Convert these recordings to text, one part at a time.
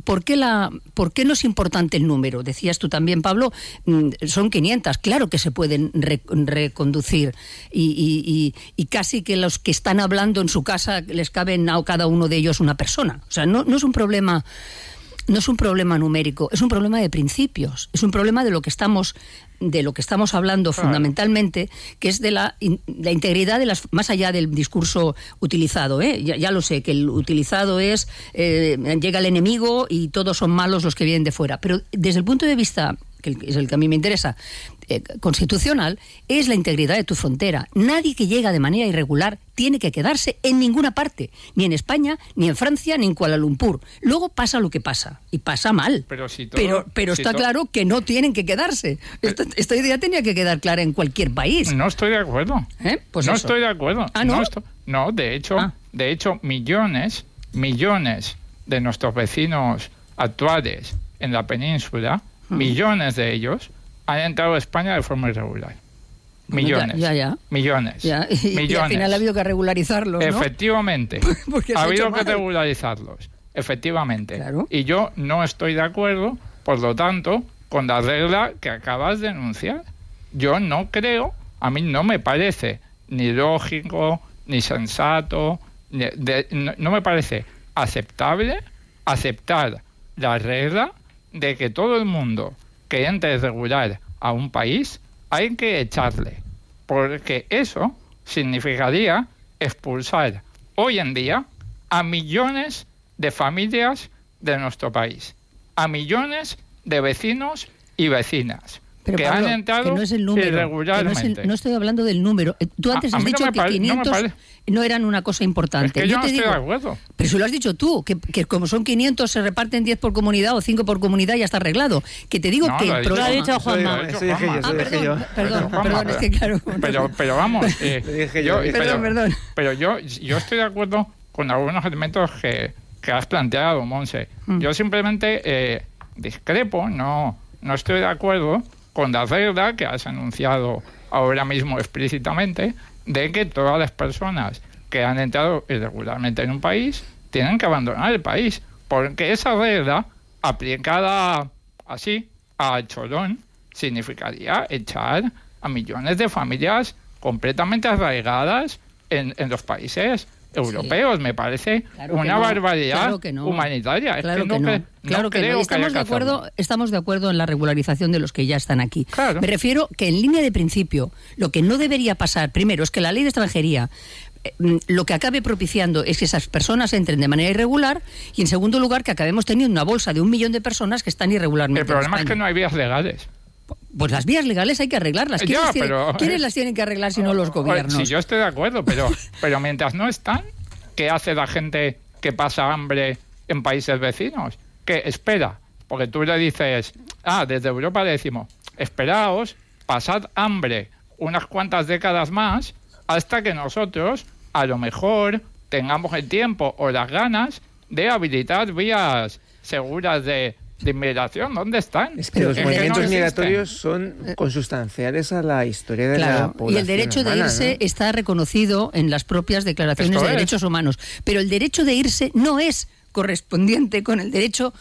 ¿por qué no es importante el número? Decías tú también, Pablo, son 500, claro que se pueden reconducir y casi que los que están hablando en su casa les caben a cada uno de ellos una persona. O sea, no es un problema... No es un problema numérico, es un problema de principios, es un problema de lo que estamos hablando fundamentalmente, que es de la integridad de más allá del discurso utilizado, ya lo sé, que el utilizado es llega el enemigo y todos son malos los que vienen de fuera, pero desde el punto de vista, que es el que a mí me interesa, constitucional, es la integridad de tu frontera. Nadie que llega de manera irregular tiene que quedarse en ninguna parte, ni en España, ni en Francia, ni en Kuala Lumpur. Luego pasa lo que pasa, y pasa mal. Pero está claro que no tienen que quedarse. Esta idea tenía que quedar clara en cualquier país. No estoy de acuerdo. Pues no eso. Estoy de acuerdo. ¿No? No, de hecho, millones de nuestros vecinos actuales en la península, millones de ellos han entrado a España de forma irregular. Millones. Millones. Y al final ha habido que regularizarlos, ¿no? Efectivamente. Ha habido que regularizarlos. Efectivamente. Claro. Y yo no estoy de acuerdo, por lo tanto, con la regla que acabas de enunciar. Yo no creo, a mí no me parece ni lógico, ni sensato, no me parece aceptable aceptar la regla de que todo el mundo que entre regular a un país hay que echarle, porque eso significaría expulsar hoy en día a millones de familias de nuestro país, a millones de vecinos y vecinas. Pero que Pablo, han entrado que no es el número, irregularmente. No estoy hablando del número. Tú antes has dicho que 500 no eran una cosa importante. Es que yo te no digo, estoy de acuerdo. Pero si lo has dicho tú, que como son 500 se reparten 10 por comunidad o 5 por comunidad y ya está arreglado. Que te digo que el Lo ha dicho problema... Juanma. Perdón, es que claro... Pero vamos, Perdón. Pero yo estoy de acuerdo con algunos elementos que has planteado, Montse. Yo simplemente discrepo, no estoy de acuerdo con la regla que has anunciado ahora mismo explícitamente de que todas las personas que han entrado irregularmente en un país tienen que abandonar el país, porque esa regla aplicada así a cholón significaría echar a millones de familias completamente arraigadas en los países europeos. Sí. Me parece una barbaridad humanitaria. Claro que no. Estamos de acuerdo en la regularización de los que ya están aquí. Claro. Me refiero que en línea de principio lo que no debería pasar, primero, es que la ley de extranjería lo que acabe propiciando es que esas personas entren de manera irregular y en segundo lugar que acabemos teniendo una bolsa de 1 millón de personas que están irregularmente. El problema es que no hay vías legales. Pues las vías legales hay que arreglarlas. ¿Quiénes las tienen que arreglar si no los gobiernos? Sí, yo estoy de acuerdo, pero mientras no están, ¿qué hace la gente que pasa hambre en países vecinos? Que espera, porque tú le dices, desde Europa le decimos, esperaos, pasad hambre unas cuantas décadas más hasta que nosotros, a lo mejor, tengamos el tiempo o las ganas de habilitar vías seguras de inmigración. ¿Dónde están? Es que los movimientos migratorios son consustanciales a la historia de la población. Y el derecho de irse está reconocido en las propias declaraciones de derechos humanos. Pero el derecho de irse no es correspondiente con el derecho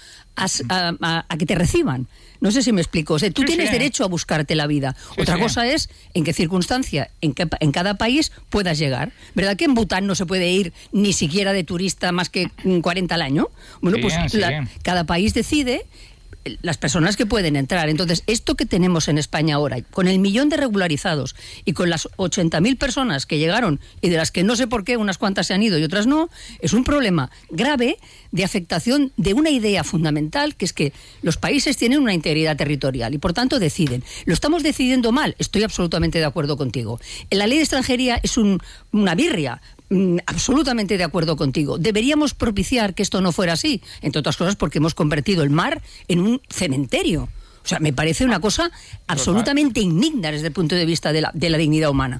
a que te reciban. No sé si me explico. O sea, tú tienes derecho a buscarte la vida. Otra cosa es en qué circunstancia, en cada país puedas llegar. ¿Verdad que en Bután no se puede ir ni siquiera de turista más que 40 al año? Bueno, cada país decide las personas que pueden entrar. Entonces, esto que tenemos en España ahora, con el 1 millón de regularizados y con las 80.000 personas que llegaron y de las que no sé por qué unas cuantas se han ido y otras no, es un problema grave de afectación de una idea fundamental, que es que los países tienen una integridad territorial y por tanto deciden. ¿Lo estamos decidiendo mal? Estoy absolutamente de acuerdo contigo. La ley de extranjería es una birria. Absolutamente de acuerdo contigo. Deberíamos propiciar que esto no fuera así, entre otras cosas porque hemos convertido el mar en un cementerio. O sea, me parece una cosa absolutamente indigna desde el punto de vista de la dignidad humana.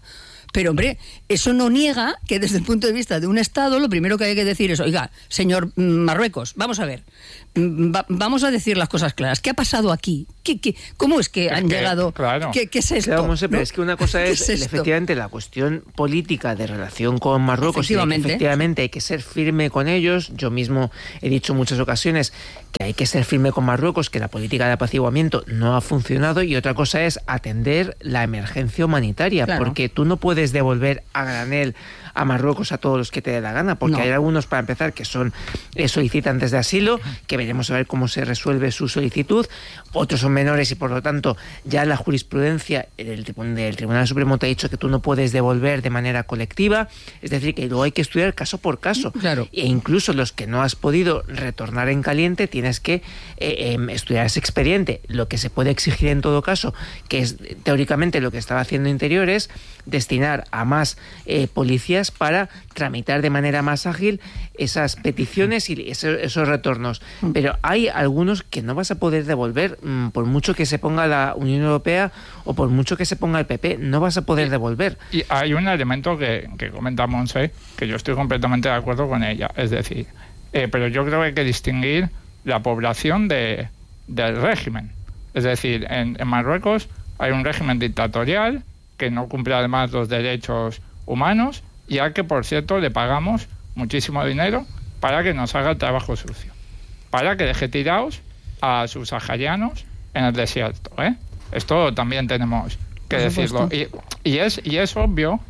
Pero, hombre, eso no niega que desde el punto de vista de un Estado lo primero que hay que decir es, oiga, señor Marruecos, vamos a ver, vamos a decir las cosas claras. ¿Qué ha pasado aquí? ¿Cómo es que han llegado? Claro. ¿Qué es esto? Claro, Monse, pero ¿no? es que una cosa es efectivamente la cuestión política de relación con Marruecos, y de que efectivamente hay que ser firme con ellos. Yo mismo he dicho en muchas ocasiones que hay que ser firme con Marruecos, que la política de apaciguamiento no ha funcionado, y otra cosa es atender la emergencia humanitaria, claro, porque tú no puedes devolver a granel a Marruecos a todos los que te dé la gana, porque hay algunos, para empezar, que son solicitantes de asilo, que veremos a ver cómo se resuelve su solicitud, otros son menores y por lo tanto ya la jurisprudencia del Tribunal Supremo te ha dicho que tú no puedes devolver de manera colectiva, es decir, que luego hay que estudiar caso por caso, claro, e incluso los que no has podido retornar en caliente tienes que estudiar ese expediente. Lo que se puede exigir en todo caso, que es teóricamente lo que estaba haciendo Interior, es destinar a más policías para tramitar de manera más ágil esas peticiones y esos retornos. Pero hay algunos que no vas a poder devolver, por mucho que se ponga la Unión Europea o por mucho que se ponga el PP, no vas a poder devolver. Y hay un elemento que comenta Monse, que yo estoy completamente de acuerdo con ella, es decir, pero yo creo que hay que distinguir la población del régimen. Es decir, en Marruecos hay un régimen dictatorial que no cumple además los derechos humanos, y al que, por cierto, le pagamos muchísimo dinero para que nos haga el trabajo sucio, para que deje tirados a sus saharianos en el desierto, ¿eh? Esto también tenemos que decirlo. Y es obvio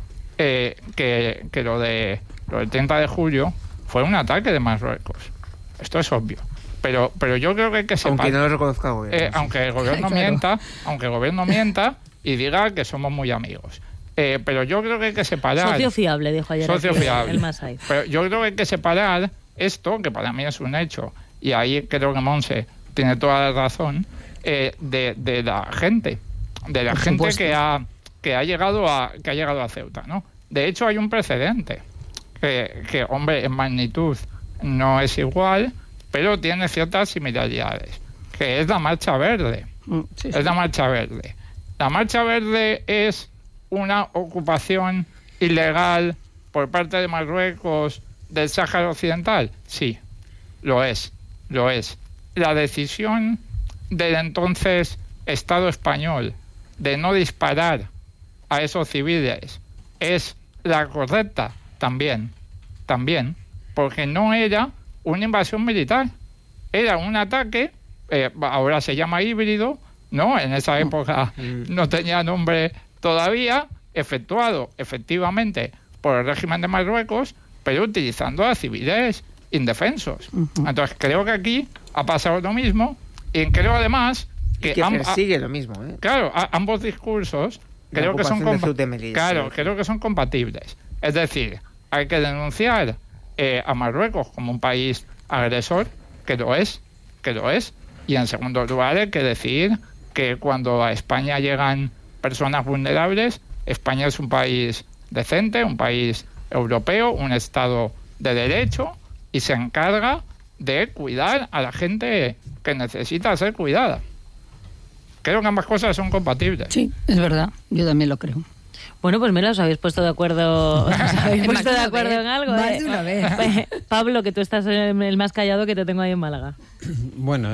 que lo del 30 de julio fue un ataque de Marruecos. Esto es obvio. Pero yo creo que hay que separar. Aunque no lo reconozca el gobierno. Aunque el gobierno mienta y diga que somos muy amigos. Pero yo creo que hay que separar... Socio fiable, dijo ayer. Socio fiable. El Masai. Pero yo creo que hay que separar esto, que para mí es un hecho, y ahí creo que Monse tiene toda la razón, de la gente. De la gente que ha llegado a Ceuta, ¿no? De hecho, hay un precedente que, hombre, en magnitud no es igual, pero tiene ciertas similaridades, que es la Marcha Verde. Sí. Es la Marcha Verde. La Marcha Verde es una ocupación ilegal por parte de Marruecos del Sáhara Occidental. Sí, lo es. La decisión del entonces Estado español de no disparar a esos civiles es la correcta también, porque no era una invasión militar, era un ataque, ahora se llama híbrido, ¿no? En esa época no tenía nombre todavía, efectuado efectivamente por el régimen de Marruecos, pero utilizando a civiles indefensos. Entonces creo que aquí ha pasado lo mismo, y creo además que persigue lo mismo, ¿eh? Claro, ambos discursos creo que son creo que son compatibles. Es decir, hay que denunciar a Marruecos como un país agresor, que lo es, y en segundo lugar hay que decir que cuando a España llegan personas vulnerables, España es un país decente, un país europeo, un Estado de derecho, y se encarga de cuidar a la gente que necesita ser cuidada. Creo que ambas cosas son compatibles. Sí, es verdad, yo también lo creo. Bueno, pues mira, os habéis puesto de acuerdo, en algo. Más de una vez. Pablo, que tú estás el más callado, que te tengo ahí en Málaga. Bueno,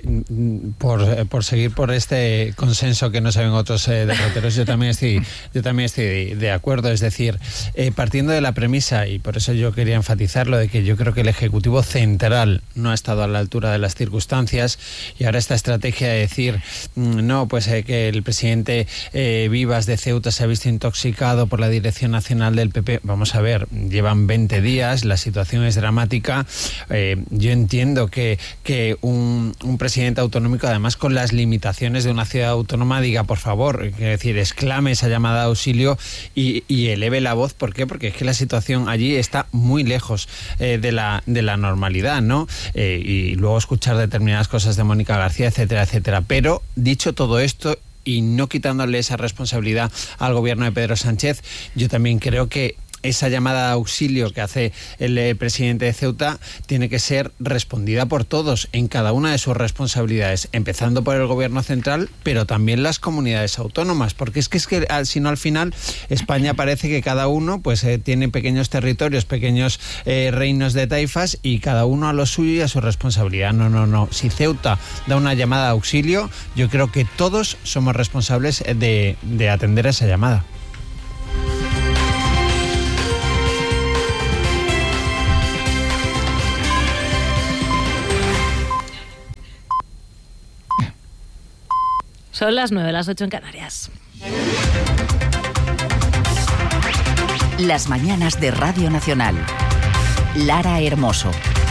por seguir por este consenso que no saben otros derroteros, yo también estoy de acuerdo. Es decir, partiendo de la premisa, y por eso yo quería enfatizarlo, de que yo creo que el Ejecutivo Central no ha estado a la altura de las circunstancias, y ahora esta estrategia de decir, no, pues que el presidente Vivas de Ceuta se ha visto intoxicado por la Dirección Nacional del PP. Vamos a ver, llevan 20 días, la situación es dramática. Yo entiendo que un presidente autonómico, además con las limitaciones de una ciudad autónoma, diga, por favor, es decir, exclame esa llamada de auxilio y eleve la voz. ¿Por qué? Porque es que la situación allí está muy lejos de la normalidad, ¿no? Y luego escuchar determinadas cosas de Mónica García, etcétera, etcétera. Pero, dicho todo esto, y no quitándole esa responsabilidad al gobierno de Pedro Sánchez, yo también creo que esa llamada de auxilio que hace el presidente de Ceuta tiene que ser respondida por todos en cada una de sus responsabilidades, empezando por el gobierno central, pero también las comunidades autónomas, porque es que si no, al final España parece que cada uno pues tiene pequeños territorios, pequeños reinos de taifas, y cada uno a lo suyo y a su responsabilidad. No. Si Ceuta da una llamada de auxilio, yo creo que todos somos responsables de atender a esa llamada. Son las 9, las 8 en Canarias. Las mañanas de Radio Nacional. Lara Hermoso.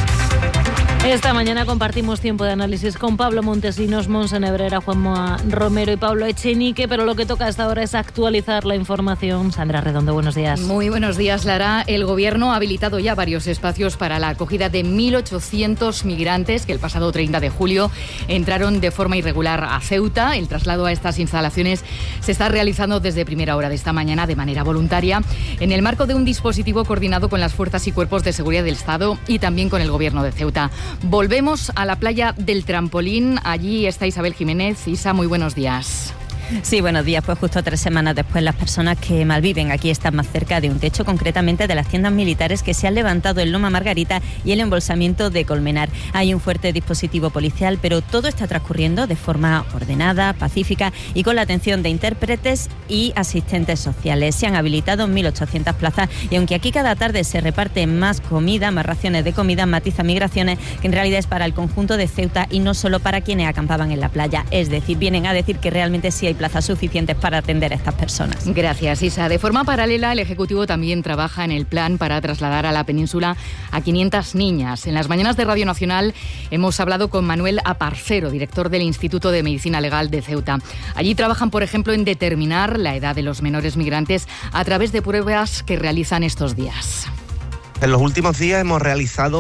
Esta mañana compartimos tiempo de análisis con Pablo Montesinos, Montse Nebrera, Juanma Romero y Pablo Echenique, pero lo que toca hasta ahora es actualizar la información. Sandra Redondo, buenos días. Muy buenos días, Lara. El Gobierno ha habilitado ya varios espacios para la acogida de 1.800 migrantes que el pasado 30 de julio entraron de forma irregular a Ceuta. El traslado a estas instalaciones se está realizando desde primera hora de esta mañana de manera voluntaria, en el marco de un dispositivo coordinado con las fuerzas y cuerpos de seguridad del Estado y también con el Gobierno de Ceuta. Volvemos a la playa del Trampolín. Allí está Isabel Jiménez. Isa, muy buenos días. Sí, buenos días. Pues justo 3 semanas después, las personas que malviven aquí están más cerca de un techo, concretamente de las tiendas militares que se han levantado en Loma Margarita y el embolsamiento de Colmenar. Hay un fuerte dispositivo policial, pero todo está transcurriendo de forma ordenada, pacífica y con la atención de intérpretes y asistentes sociales. Se han habilitado 1.800 plazas y aunque aquí cada tarde se reparte más comida, más raciones de comida, Matiza Migraciones, que en realidad es para el conjunto de Ceuta y no solo para quienes acampaban en la playa. Es decir, vienen a decir que realmente sí hay plazas suficientes para atender a estas personas. Gracias, Isa. De forma paralela, el Ejecutivo también trabaja en el plan para trasladar a la península a 500 niñas. En las mañanas de Radio Nacional hemos hablado con Manuel Aparcero, director del Instituto de Medicina Legal de Ceuta. Allí trabajan, por ejemplo, en determinar la edad de los menores migrantes a través de pruebas que realizan estos días. En los últimos días hemos realizado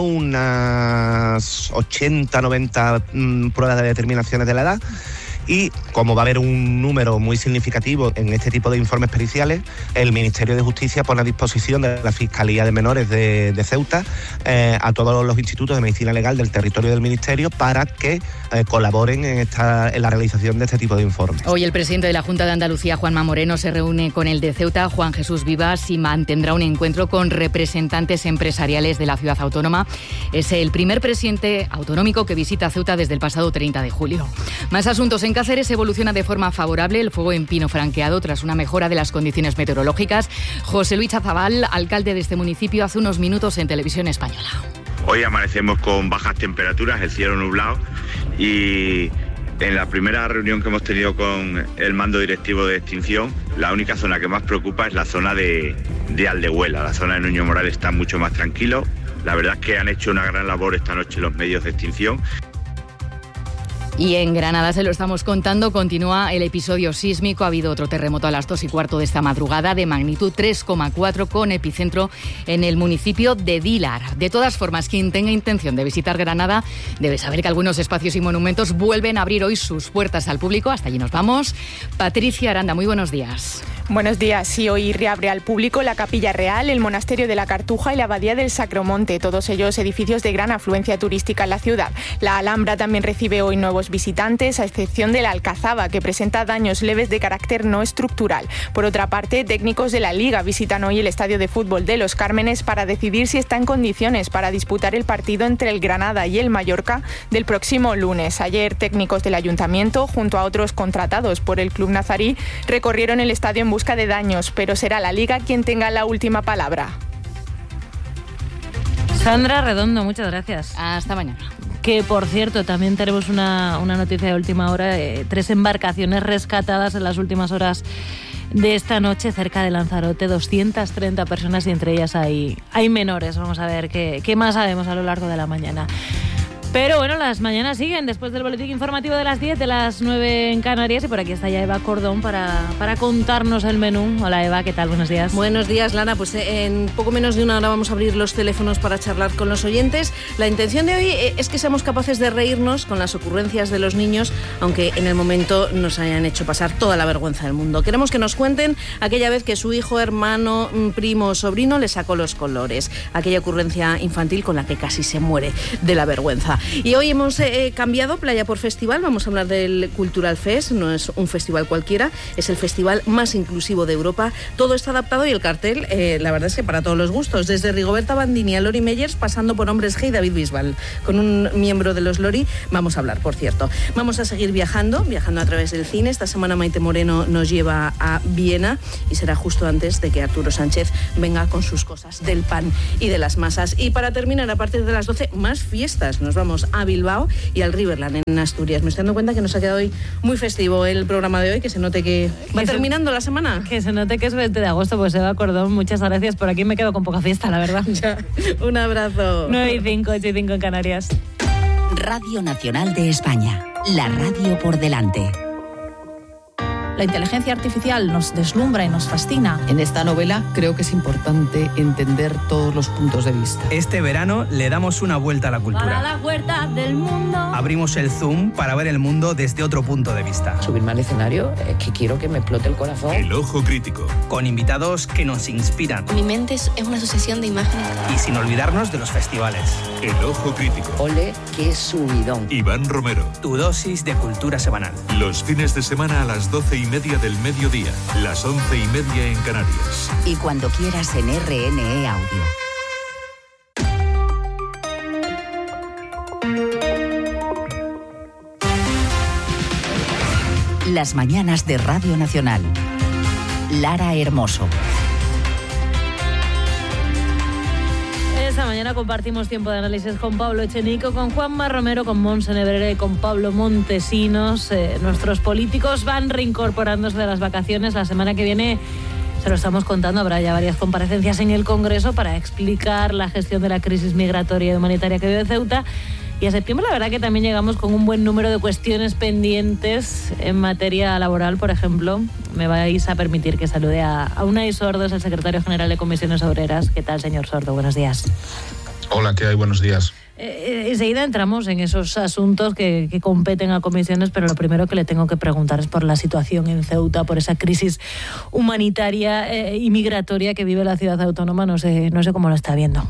unas 80-90 pruebas de determinaciones de la edad. Y como va a haber un número muy significativo en este tipo de informes periciales, el Ministerio de Justicia pone a disposición de la Fiscalía de Menores de Ceuta a todos los institutos de medicina legal del territorio del Ministerio para que colaboren en la realización de este tipo de informes. Hoy el presidente de la Junta de Andalucía, Juanma Moreno, se reúne con el de Ceuta, Juan Jesús Vivas, y mantendrá un encuentro con representantes empresariales de la ciudad autónoma. Es el primer presidente autonómico que visita Ceuta desde el pasado 30 de julio. Más asuntos. En Cáceres evoluciona de forma favorable el fuego en pino franqueado tras una mejora de las condiciones meteorológicas. José Luis Azabal, alcalde de este municipio, hace unos minutos en Televisión Española. Hoy amanecemos con bajas temperaturas, el cielo nublado, y en la primera reunión que hemos tenido con el mando directivo de extinción, la única zona que más preocupa es la zona de Aldehuela. La zona de Nuño Moral está mucho más tranquilo. La verdad es que han hecho una gran labor esta noche los medios de extinción. Y en Granada, se lo estamos contando, continúa el episodio sísmico. Ha habido otro terremoto a las 2:15 de esta madrugada de magnitud 3,4 con epicentro en el municipio de Dílar. De todas formas, quien tenga intención de visitar Granada debe saber que algunos espacios y monumentos vuelven a abrir hoy sus puertas al público. Hasta allí nos vamos. Patricia Aranda, muy buenos días. Buenos días. Sí, hoy reabre al público la Capilla Real, el Monasterio de la Cartuja y la Abadía del Sacromonte, todos ellos edificios de gran afluencia turística en la ciudad. La Alhambra también recibe hoy nuevos visitantes, a excepción de la Alcazaba, que presenta daños leves de carácter no estructural. Por otra parte, técnicos de la Liga visitan hoy el estadio de fútbol de Los Cármenes para decidir si está en condiciones para disputar el partido entre el Granada y el Mallorca del próximo lunes. Ayer, técnicos del Ayuntamiento, junto a otros contratados por el Club Nazarí, recorrieron el estadio en busca de daños, pero será la Liga quien tenga la última palabra. Sandra Redondo, muchas gracias. Hasta mañana. Que, por cierto, también tenemos una noticia de última hora. 3 embarcaciones rescatadas en las últimas horas de esta noche cerca de Lanzarote. 230 personas y entre ellas hay menores. Vamos a ver qué más sabemos a lo largo de la mañana. Pero bueno, las mañanas siguen después del boletín informativo de las 10, de las 9 en Canarias, y por aquí está ya Eva Cordón para contarnos el menú. Hola Eva, ¿qué tal? Buenos días. Buenos días, Lara. Pues en poco menos de una hora vamos a abrir los teléfonos para charlar con los oyentes. La intención de hoy es que seamos capaces de reírnos con las ocurrencias de los niños, aunque en el momento nos hayan hecho pasar toda la vergüenza del mundo. Queremos que nos cuenten aquella vez que su hijo, hermano, primo o sobrino le sacó los colores, aquella ocurrencia infantil con la que casi se muere de la vergüenza. Y hoy hemos cambiado playa por festival. Vamos a hablar del Cultural Fest. No es un festival cualquiera, es el festival más inclusivo de Europa. Todo está adaptado y el cartel, la verdad es que para todos los gustos, desde Rigoberta Bandini a Lori Meyers, pasando por Hombres G y David Bisbal. Con un miembro de los Lori vamos a hablar, por cierto. Vamos a seguir viajando a través del cine. Esta semana Maite Moreno nos lleva a Viena y será justo antes de que Arturo Sánchez venga con sus cosas del pan y de las masas. Y para terminar, a partir de las 12, más fiestas. Nos vamos a Bilbao y al Riverland en Asturias. Me estoy dando cuenta que nos ha quedado hoy muy festivo el programa de hoy, que se note que va terminando la semana. Que se note que es 20 de agosto, pues Eva Cordón, muchas gracias. Por aquí me quedo con poca fiesta, la verdad. Ya, un abrazo. 9:05, 8:05 en Canarias. Radio Nacional de España, la radio por delante. La inteligencia artificial nos deslumbra y nos fascina. En esta novela creo que es importante entender todos los puntos de vista. Este verano le damos una vuelta a la cultura. Para la vuelta del mundo. Abrimos el Zoom para ver el mundo desde otro punto de vista. Subirme al escenario, que quiero que me explote el corazón. El ojo crítico. Con invitados que nos inspiran. Mi mente es una sucesión de imágenes. Y sin olvidarnos de los festivales. El ojo crítico. Ole, qué subidón. Iván Romero. Tu dosis de cultura semanal. Los fines de semana a las 12:30 del mediodía, las 11:30 en Canarias. Y cuando quieras en RNE Audio. Las mañanas de Radio Nacional. Lara Hermoso. Esta mañana compartimos tiempo de análisis con Pablo Echenique, con Juanma Romero, con Montse Nebrera y con Pablo Montesinos. Nuestros políticos van reincorporándose de las vacaciones. La semana que viene, se lo estamos contando, habrá ya varias comparecencias en el Congreso para explicar la gestión de la crisis migratoria y humanitaria que vive Ceuta. Y a septiembre la verdad que también llegamos con un buen número de cuestiones pendientes en materia laboral, por ejemplo. Me vais a permitir que salude a Unai Sordo, es el secretario general de Comisiones Obreras. ¿Qué tal, señor Sordo? Buenos días. Hola, ¿qué hay? Buenos días. Enseguida entramos en esos asuntos que competen a comisiones, pero lo primero que le tengo que preguntar es por la situación en Ceuta, por esa crisis humanitaria y migratoria que vive la ciudad autónoma. No sé cómo lo está viendo.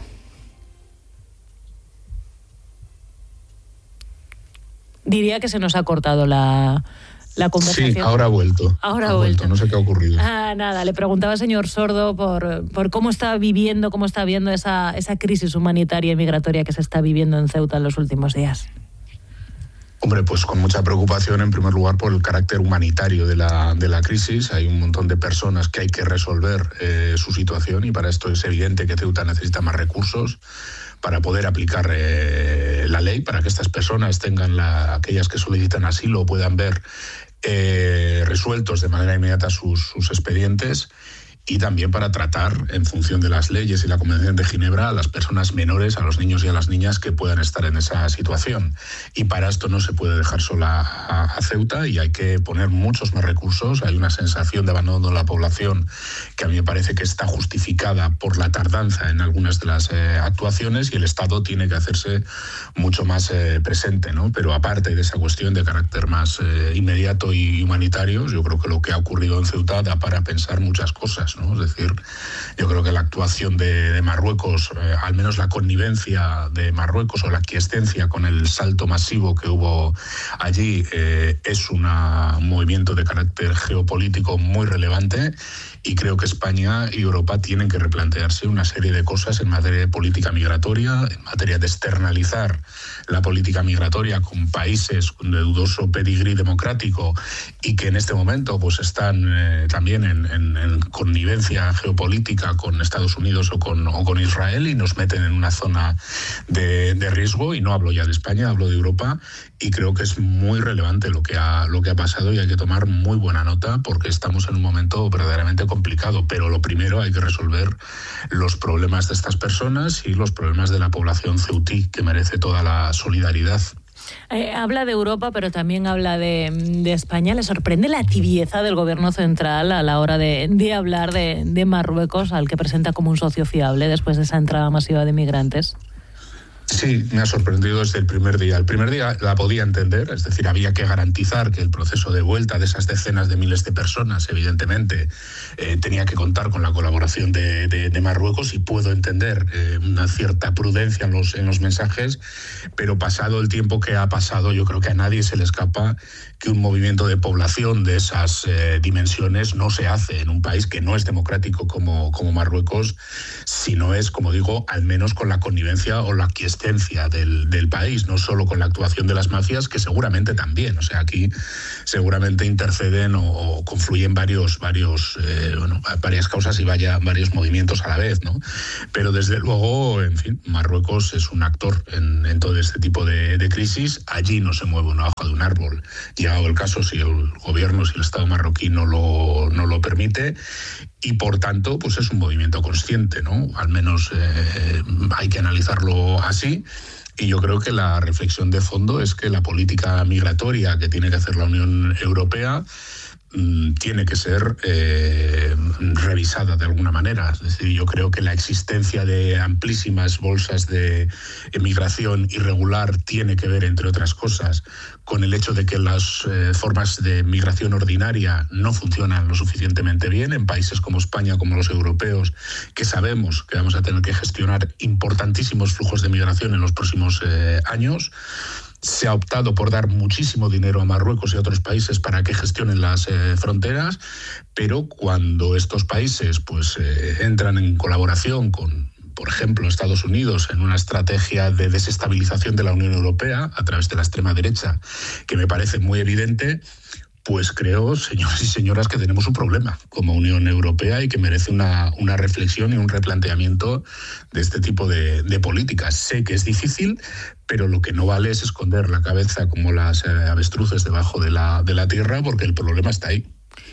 Diría que se nos ha cortado la conversación. Sí, ahora ha vuelto. Ahora ha vuelto. No sé qué ha ocurrido. Nada, le preguntaba al señor Sordo por cómo está viendo esa crisis humanitaria y migratoria que se está viviendo en Ceuta en los últimos días. Hombre, pues con mucha preocupación, en primer lugar, por el carácter humanitario de la crisis. Hay un montón de personas que hay que resolver su situación, y para esto es evidente que Ceuta necesita más recursos para poder aplicar la ley, para que estas personas tengan, aquellas que solicitan asilo, puedan ver resueltos de manera inmediata sus expedientes, y también para tratar, en función de las leyes y la Convención de Ginebra, a las personas menores, a los niños y a las niñas que puedan estar en esa situación. Y para esto no se puede dejar sola a Ceuta, y hay que poner muchos más recursos. Hay una sensación de abandono de la población que a mí me parece que está justificada por la tardanza en algunas de las actuaciones, y el Estado tiene que hacerse mucho más presente, ¿no? Pero aparte de esa cuestión de carácter más inmediato y humanitario, yo creo que lo que ha ocurrido en Ceuta da para pensar muchas cosas, ¿no? Es decir, yo creo que la actuación de Marruecos, al menos la connivencia de Marruecos o la aquiescencia con el salto masivo que hubo allí, es un movimiento de carácter geopolítico muy relevante, y creo que España y Europa tienen que replantearse una serie de cosas en materia de política migratoria, en materia de externalizar la política migratoria con países de dudoso pedigrí democrático, y que en este momento pues están también en connivencia geopolítica con Estados Unidos o con Israel, y nos meten en una zona de riesgo. Y no hablo ya de España, hablo de Europa, y creo que es muy relevante lo que ha pasado, y hay que tomar muy buena nota, porque estamos en un momento verdaderamente complicado, pero lo primero hay que resolver los problemas de estas personas y los problemas de la población ceutí, que merece toda la solidaridad. Habla de Europa, pero también habla de España. ¿Le sorprende la tibieza del gobierno central a la hora de hablar de Marruecos, al que presenta como un socio fiable después de esa entrada masiva de migrantes? Sí, me ha sorprendido desde el primer día. El primer día la podía entender, es decir, había que garantizar que el proceso de vuelta de esas decenas de miles de personas, evidentemente, tenía que contar con la colaboración de Marruecos, y puedo entender una cierta prudencia en los mensajes, pero pasado el tiempo que ha pasado, yo creo que a nadie se le escapa que un movimiento de población de esas dimensiones no se hace en un país que no es democrático como Marruecos, si no es, como digo, al menos con la connivencia o la aquiescencia del país, no solo con la actuación de las mafias, que seguramente también. O sea, aquí seguramente interceden o confluyen varias causas y varios movimientos a la vez, ¿no? Pero desde luego, en fin, Marruecos es un actor en todo este tipo de crisis. Allí no se mueve una hoja de un árbol, llegado el caso, si el gobierno, si el Estado marroquí no lo permite. Y por tanto, pues es un movimiento consciente, ¿no? Al menos hay que analizarlo así. Y yo creo que la reflexión de fondo es que la política migratoria que tiene que hacer la Unión Europea tiene que ser revisada de alguna manera. Es decir, yo creo que la existencia de amplísimas bolsas de migración irregular tiene que ver, entre otras cosas, con el hecho de que las formas de migración ordinaria no funcionan lo suficientemente bien en países como España, como los europeos, que sabemos que vamos a tener que gestionar importantísimos flujos de migración en los próximos años. Se ha optado por dar muchísimo dinero a Marruecos y a otros países para que gestionen las fronteras, pero cuando estos países entran en colaboración con, por ejemplo, Estados Unidos en una estrategia de desestabilización de la Unión Europea a través de la extrema derecha, que me parece muy evidente, pues creo, señores y señoras, que tenemos un problema como Unión Europea y que merece una reflexión y un replanteamiento de este tipo de políticas. Sé que es difícil, pero lo que no vale es esconder la cabeza como las avestruces debajo de la tierra, porque el problema está ahí.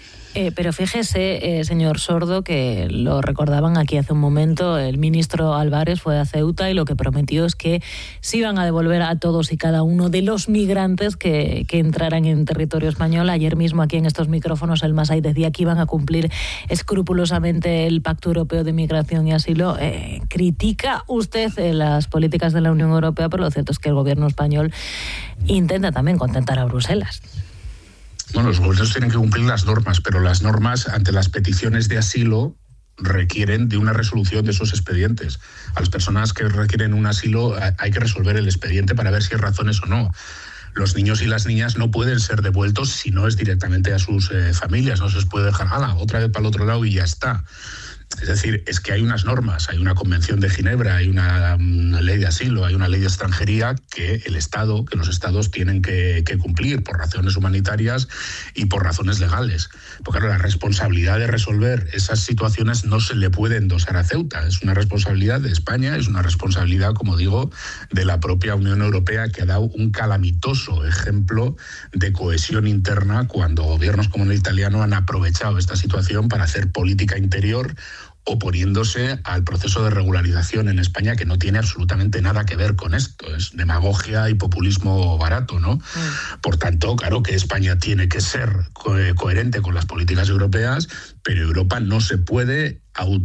Pero fíjese, señor Sordo, que lo recordaban aquí hace un momento, el ministro Álvarez fue a Ceuta y lo que prometió es que se iban a devolver a todos y cada uno de los migrantes que entraran en territorio español. Ayer mismo aquí en estos micrófonos el Masai decía que iban a cumplir escrupulosamente el Pacto Europeo de Migración y Asilo. ¿Critica usted las políticas de la Unión Europea? Pero lo cierto es que el gobierno español intenta también contentar a Bruselas. Bueno, los gobiernos tienen que cumplir las normas, pero las normas ante las peticiones de asilo requieren de una resolución de esos expedientes. A las personas que requieren un asilo hay que resolver el expediente para ver si hay razones o no. Los niños y las niñas no pueden ser devueltos si no es directamente a sus familias. No se les puede dejar otra vez para el otro lado y ya está. Es decir, es que hay unas normas, hay una Convención de Ginebra, hay una ley de asilo, hay una ley de extranjería que los estados tienen que cumplir por razones humanitarias y por razones legales. Porque claro, la responsabilidad de resolver esas situaciones no se le puede endosar a Ceuta. Es una responsabilidad de España, es una responsabilidad, como digo, de la propia Unión Europea, que ha dado un calamitoso ejemplo de cohesión interna cuando gobiernos como el italiano han aprovechado esta situación para hacer política interior, oponiéndose al proceso de regularización en España, que no tiene absolutamente nada que ver con esto. Es demagogia y populismo barato, ¿no? Por tanto, claro que España tiene que ser coherente con las políticas europeas, pero Europa no se puede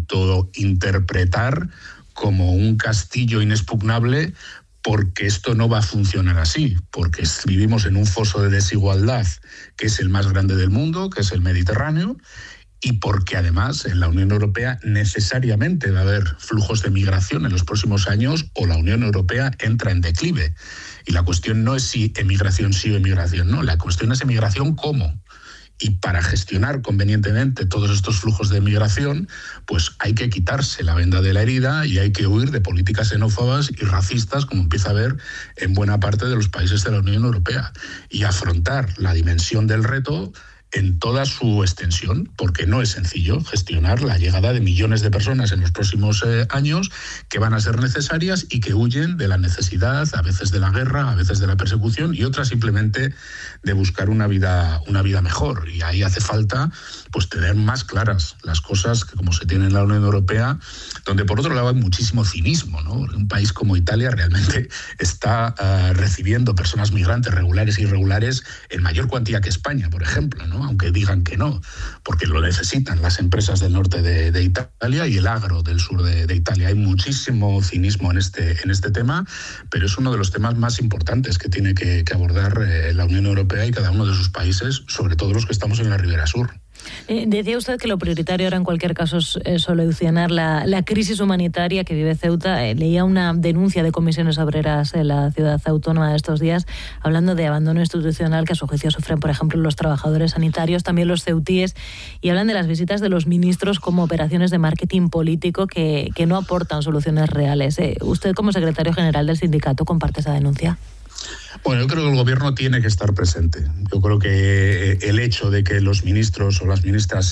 autointerpretar como un castillo inexpugnable, porque esto no va a funcionar así, porque vivimos en un foso de desigualdad que es el más grande del mundo, que es el Mediterráneo, y porque además en la Unión Europea necesariamente va a haber flujos de migración en los próximos años o la Unión Europea entra en declive. Y la cuestión no es si emigración sí o emigración no, la cuestión es emigración cómo. Y para gestionar convenientemente todos estos flujos de migración, pues hay que quitarse la venda de la herida y hay que huir de políticas xenófobas y racistas, como empieza a haber en buena parte de los países de la Unión Europea, y afrontar la dimensión del reto en toda su extensión, porque no es sencillo gestionar la llegada de millones de personas en los próximos años que van a ser necesarias y que huyen de la necesidad, a veces de la guerra, a veces de la persecución y otras simplemente de buscar una vida mejor. Y ahí hace falta pues tener más claras las cosas que como se tiene en la Unión Europea, donde por otro lado hay muchísimo cinismo, ¿no? Un país como Italia realmente está recibiendo personas migrantes regulares e irregulares en mayor cuantía que España, por ejemplo, ¿no? Aunque digan que no, porque lo necesitan las empresas del norte de Italia y el agro del sur de Italia. Hay muchísimo cinismo en este tema, pero es uno de los temas más importantes que tiene que abordar la Unión Europea y cada uno de sus países, sobre todo los que estamos en la Ribera Sur. Decía usted que lo prioritario ahora en cualquier caso es solucionar la crisis humanitaria que vive Ceuta. Leía una denuncia de comisiones obreras en la ciudad autónoma de estos días hablando de abandono institucional que a su juicio sufren, por ejemplo, los trabajadores sanitarios, también los ceutíes, y hablan de las visitas de los ministros como operaciones de marketing político que no aportan soluciones reales. ¿Usted como secretario general del sindicato comparte esa denuncia? Bueno, yo creo que el gobierno tiene que estar presente. Yo creo que el hecho de que los ministros o las ministras,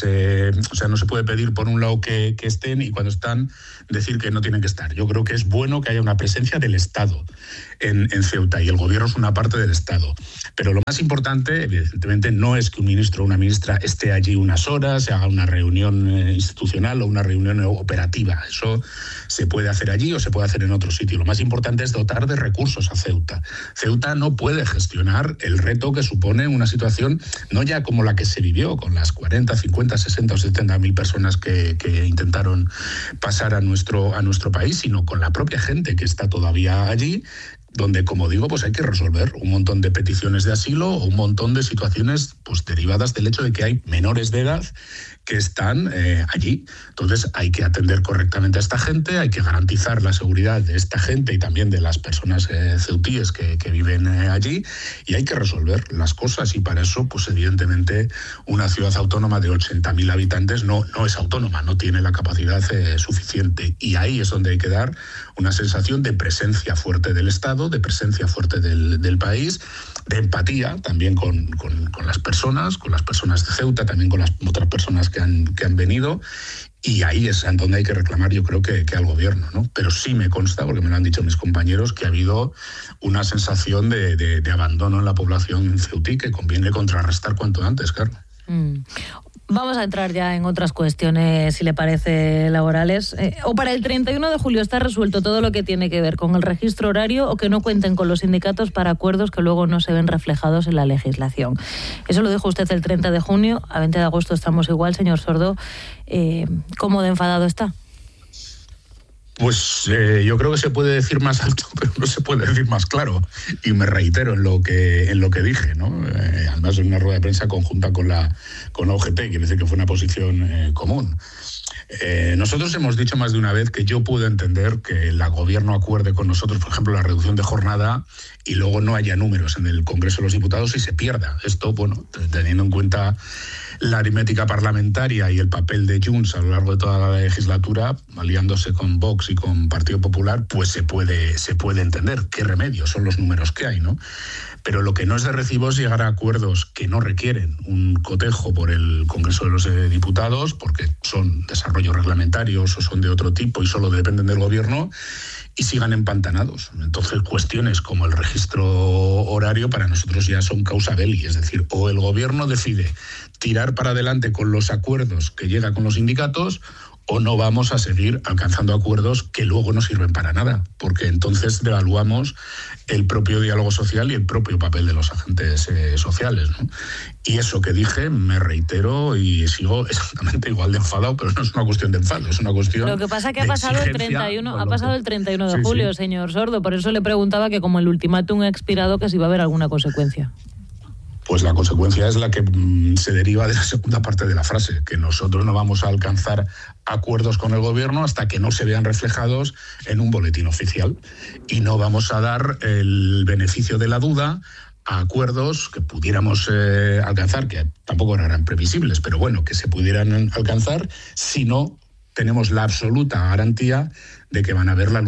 no se puede pedir por un lado que estén y cuando están decir que no tienen que estar. Yo creo que es bueno que haya una presencia del Estado en Ceuta y el gobierno es una parte del Estado. Pero lo más importante, evidentemente, no es que un ministro o una ministra esté allí unas horas, se haga una reunión institucional o una reunión operativa. Eso se puede hacer allí o se puede hacer en otro sitio. Lo más importante es dotar de recursos a Ceuta. Ceuta no puede gestionar el reto que supone una situación no ya como la que se vivió con las 40, 50, 60 o 70 mil personas que intentaron pasar a nuestro país, sino con la propia gente que está todavía allí, donde, como digo, pues hay que resolver un montón de peticiones de asilo o un montón de situaciones pues derivadas del hecho de que hay menores de edad que están allí. Entonces hay que atender correctamente a esta gente, hay que garantizar la seguridad de esta gente y también de las personas ceutíes que viven allí, y hay que resolver las cosas, y para eso pues evidentemente una ciudad autónoma de 80.000 habitantes no es autónoma, no tiene la capacidad suficiente, y ahí es donde hay que dar una sensación de presencia fuerte del Estado, de presencia fuerte del país, de empatía también con las personas de Ceuta, también con las otras personas que han venido, y ahí es donde hay que reclamar, yo creo que al gobierno, ¿no? Pero sí me consta, porque me lo han dicho mis compañeros, que ha habido una sensación de abandono en la población ceutí que conviene contrarrestar cuanto antes, claro. Vamos a entrar ya en otras cuestiones, si le parece, laborales. ¿O para el 31 de julio está resuelto todo lo que tiene que ver con el registro horario, o que no cuenten con los sindicatos para acuerdos que luego no se ven reflejados en la legislación? Eso lo dijo usted el 30 de junio. A 20 de agosto estamos igual, señor Sordo. ¿Cómo de enfadado está? Pues yo creo que se puede decir más alto, pero no se puede decir más claro. Y me reitero en lo que dije, ¿no? Además, en una rueda de prensa conjunta con la OGT, quiere decir que fue una posición común. Nosotros hemos dicho más de una vez que yo puedo entender que el gobierno acuerde con nosotros, por ejemplo, la reducción de jornada, y luego no haya números en el Congreso de los Diputados y se pierda. Esto, bueno, teniendo en cuenta la aritmética parlamentaria y el papel de Junts a lo largo de toda la legislatura, aliándose con Vox y con Partido Popular, pues se puede entender qué remedio, son los números que hay, ¿no? Pero lo que no es de recibo es llegar a acuerdos que no requieren un cotejo por el Congreso de los Diputados, porque son desarrollos reglamentarios o son de otro tipo y solo dependen del gobierno, y sigan empantanados. Entonces, cuestiones como el registro horario para nosotros ya son causa belli, es decir, o el gobierno decide tirar para adelante con los acuerdos que llega con los sindicatos, o no vamos a seguir alcanzando acuerdos que luego no sirven para nada, porque entonces devaluamos el propio diálogo social y el propio papel de los agentes sociales, ¿no? Y eso que dije, me reitero y sigo exactamente igual de enfadado, pero no es una cuestión de enfado, es una cuestión. Lo que pasa es que ha pasado el 31 de julio, sí. Señor Sordo, por eso le preguntaba que como el ultimátum ha expirado, que si va a haber alguna consecuencia. Pues la consecuencia es la que se deriva de la segunda parte de la frase, que nosotros no vamos a alcanzar acuerdos con el gobierno hasta que no se vean reflejados en un boletín oficial, y no vamos a dar el beneficio de la duda a acuerdos que pudiéramos alcanzar, que tampoco eran previsibles, pero bueno, que se pudieran alcanzar si no tenemos la absoluta garantía de que van a ver la luz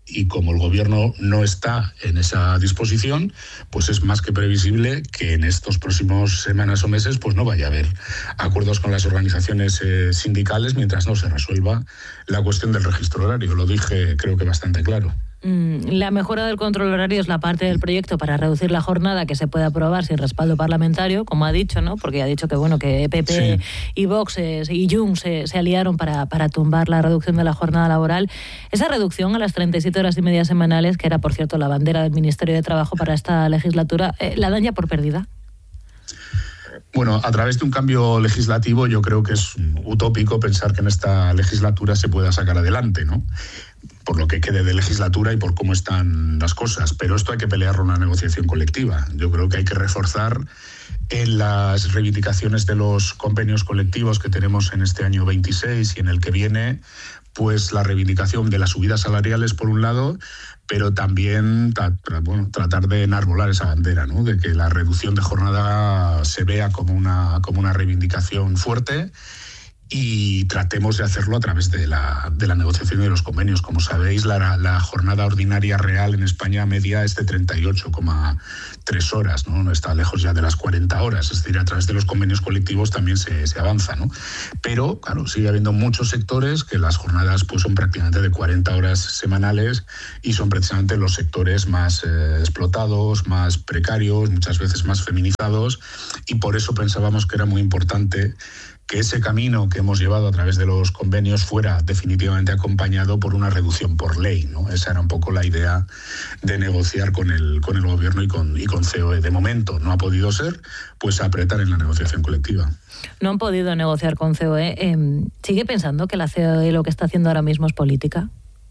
y como el Gobierno no está en esa disposición, pues es más que previsible que en estos próximos semanas o meses pues no vaya a haber acuerdos con las organizaciones sindicales mientras no se resuelva la cuestión del registro horario. Lo dije creo que bastante claro. La mejora del control horario es la parte del proyecto para reducir la jornada que se puede aprobar sin respaldo parlamentario, como ha dicho, ¿no? Porque ha dicho que bueno que PP y Vox y Junts se aliaron para tumbar la reducción de la jornada laboral. Esa reducción a las 37 horas y media semanales, que era, por cierto, la bandera del Ministerio de Trabajo para esta legislatura, ¿la dan ya por perdida? Bueno, a través de un cambio legislativo yo creo que es utópico pensar que en esta legislatura se pueda sacar adelante, ¿no? Por lo que quede de legislatura y por cómo están las cosas. Pero esto hay que pelearlo en una negociación colectiva. Yo creo que hay que reforzar en las reivindicaciones de los convenios colectivos que tenemos en este año 26 y en el que viene, pues la reivindicación de las subidas salariales por un lado, pero también tratar de enarbolar esa bandera, ¿no? De que la reducción de jornada se vea como una reivindicación fuerte, y tratemos de hacerlo a través de la negociación de los convenios. Como sabéis, la jornada ordinaria real en España media es de 38,3 horas, ¿no? No está lejos ya de las 40 horas, es decir, a través de los convenios colectivos también se avanza, ¿no? Pero, claro, sigue habiendo muchos sectores que las jornadas pues son prácticamente de 40 horas semanales y son precisamente los sectores más explotados, más precarios, muchas veces más feminizados, y por eso pensábamos que era muy importante que ese camino que hemos llevado a través de los convenios fuera definitivamente acompañado por una reducción por ley, ¿no? Esa era un poco la idea de negociar con el Gobierno y con COE. De momento no ha podido ser, pues apretar en la negociación colectiva. No han podido negociar con COE. ¿Sigue pensando que la COE lo que está haciendo ahora mismo es política?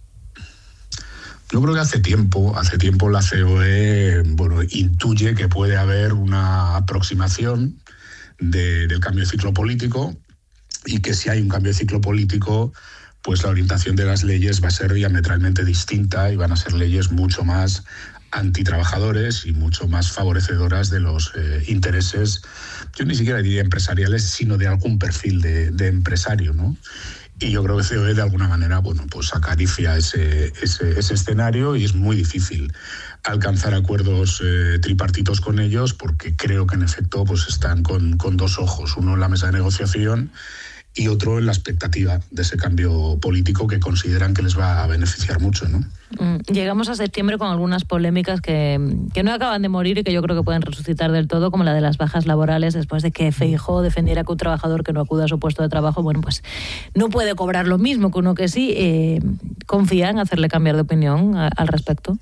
Yo creo que hace tiempo la COE intuye que puede haber una aproximación del cambio de ciclo político, y que si hay un cambio de ciclo político, pues la orientación de las leyes va a ser diametralmente distinta y van a ser leyes mucho más antitrabajadores y mucho más favorecedoras de los intereses, yo ni siquiera diría empresariales, sino de algún perfil de empresario, ¿no? Y yo creo que COE de alguna manera pues acaricia ese escenario, y es muy difícil alcanzar acuerdos tripartitos con ellos, porque creo que en efecto pues están con dos ojos, uno en la mesa de negociación y otro en la expectativa de ese cambio político que consideran que les va a beneficiar mucho, ¿no? Llegamos a septiembre con algunas polémicas que no acaban de morir y que yo creo que pueden resucitar del todo, como la de las bajas laborales, después de que Feijóo defendiera que un trabajador que no acuda a su puesto de trabajo, pues no puede cobrar lo mismo que uno que sí. ¿Confía en hacerle cambiar de opinión al respecto?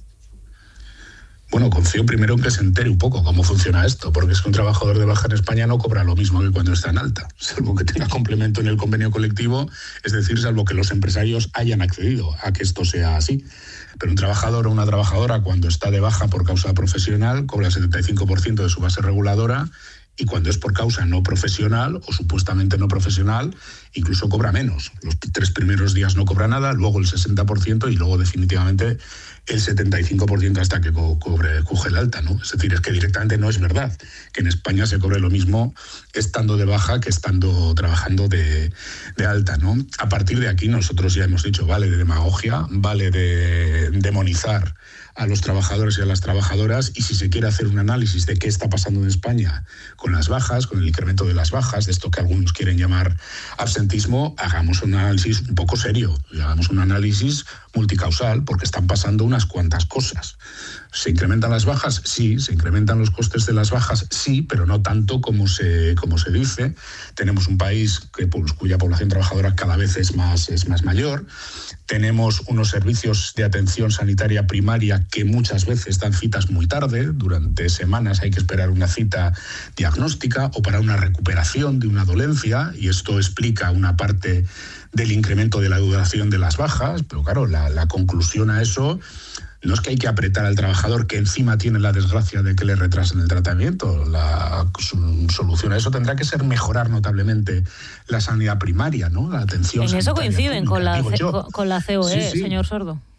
Bueno, confío primero en que se entere un poco cómo funciona esto, porque es que un trabajador de baja en España no cobra lo mismo que cuando está en alta, salvo que tenga complemento en el convenio colectivo, es decir, salvo que los empresarios hayan accedido a que esto sea así. Pero un trabajador o una trabajadora, cuando está de baja por causa profesional, cobra el 75% de su base reguladora, y cuando es por causa no profesional o supuestamente no profesional, incluso cobra menos. Los 3 primeros días no cobra nada, luego el 60% y luego definitivamente el 75% hasta que coge el alta, ¿no? Es decir, es que directamente no es verdad que en España se cobre lo mismo estando de baja que estando trabajando de alta, ¿no? A partir de aquí nosotros ya hemos dicho, vale de demagogia, vale de demonizar a los trabajadores y a las trabajadoras, y si se quiere hacer un análisis de qué está pasando en España con las bajas, con el incremento de las bajas, de esto que algunos quieren llamar absentismo, hagamos un análisis un poco serio, hagamos un análisis multicausal, porque están pasando unas cuantas cosas. ¿Se incrementan las bajas? Sí. ¿Se incrementan los costes de las bajas? Sí, pero no tanto como se dice. Tenemos un país cuya población trabajadora cada vez es más mayor. Tenemos unos servicios de atención sanitaria primaria que muchas veces dan citas muy tarde. Durante semanas hay que esperar una cita diagnóstica o para una recuperación de una dolencia, y esto explica una parte del incremento de la duración de las bajas. Pero claro, la conclusión a eso no es que hay que apretar al trabajador, que encima tiene la desgracia de que le retrasen el tratamiento. La solución a eso tendrá que ser mejorar notablemente la sanidad primaria, ¿no? La atención sanitaria. En eso coinciden con la COE, sí. Señor Sordo.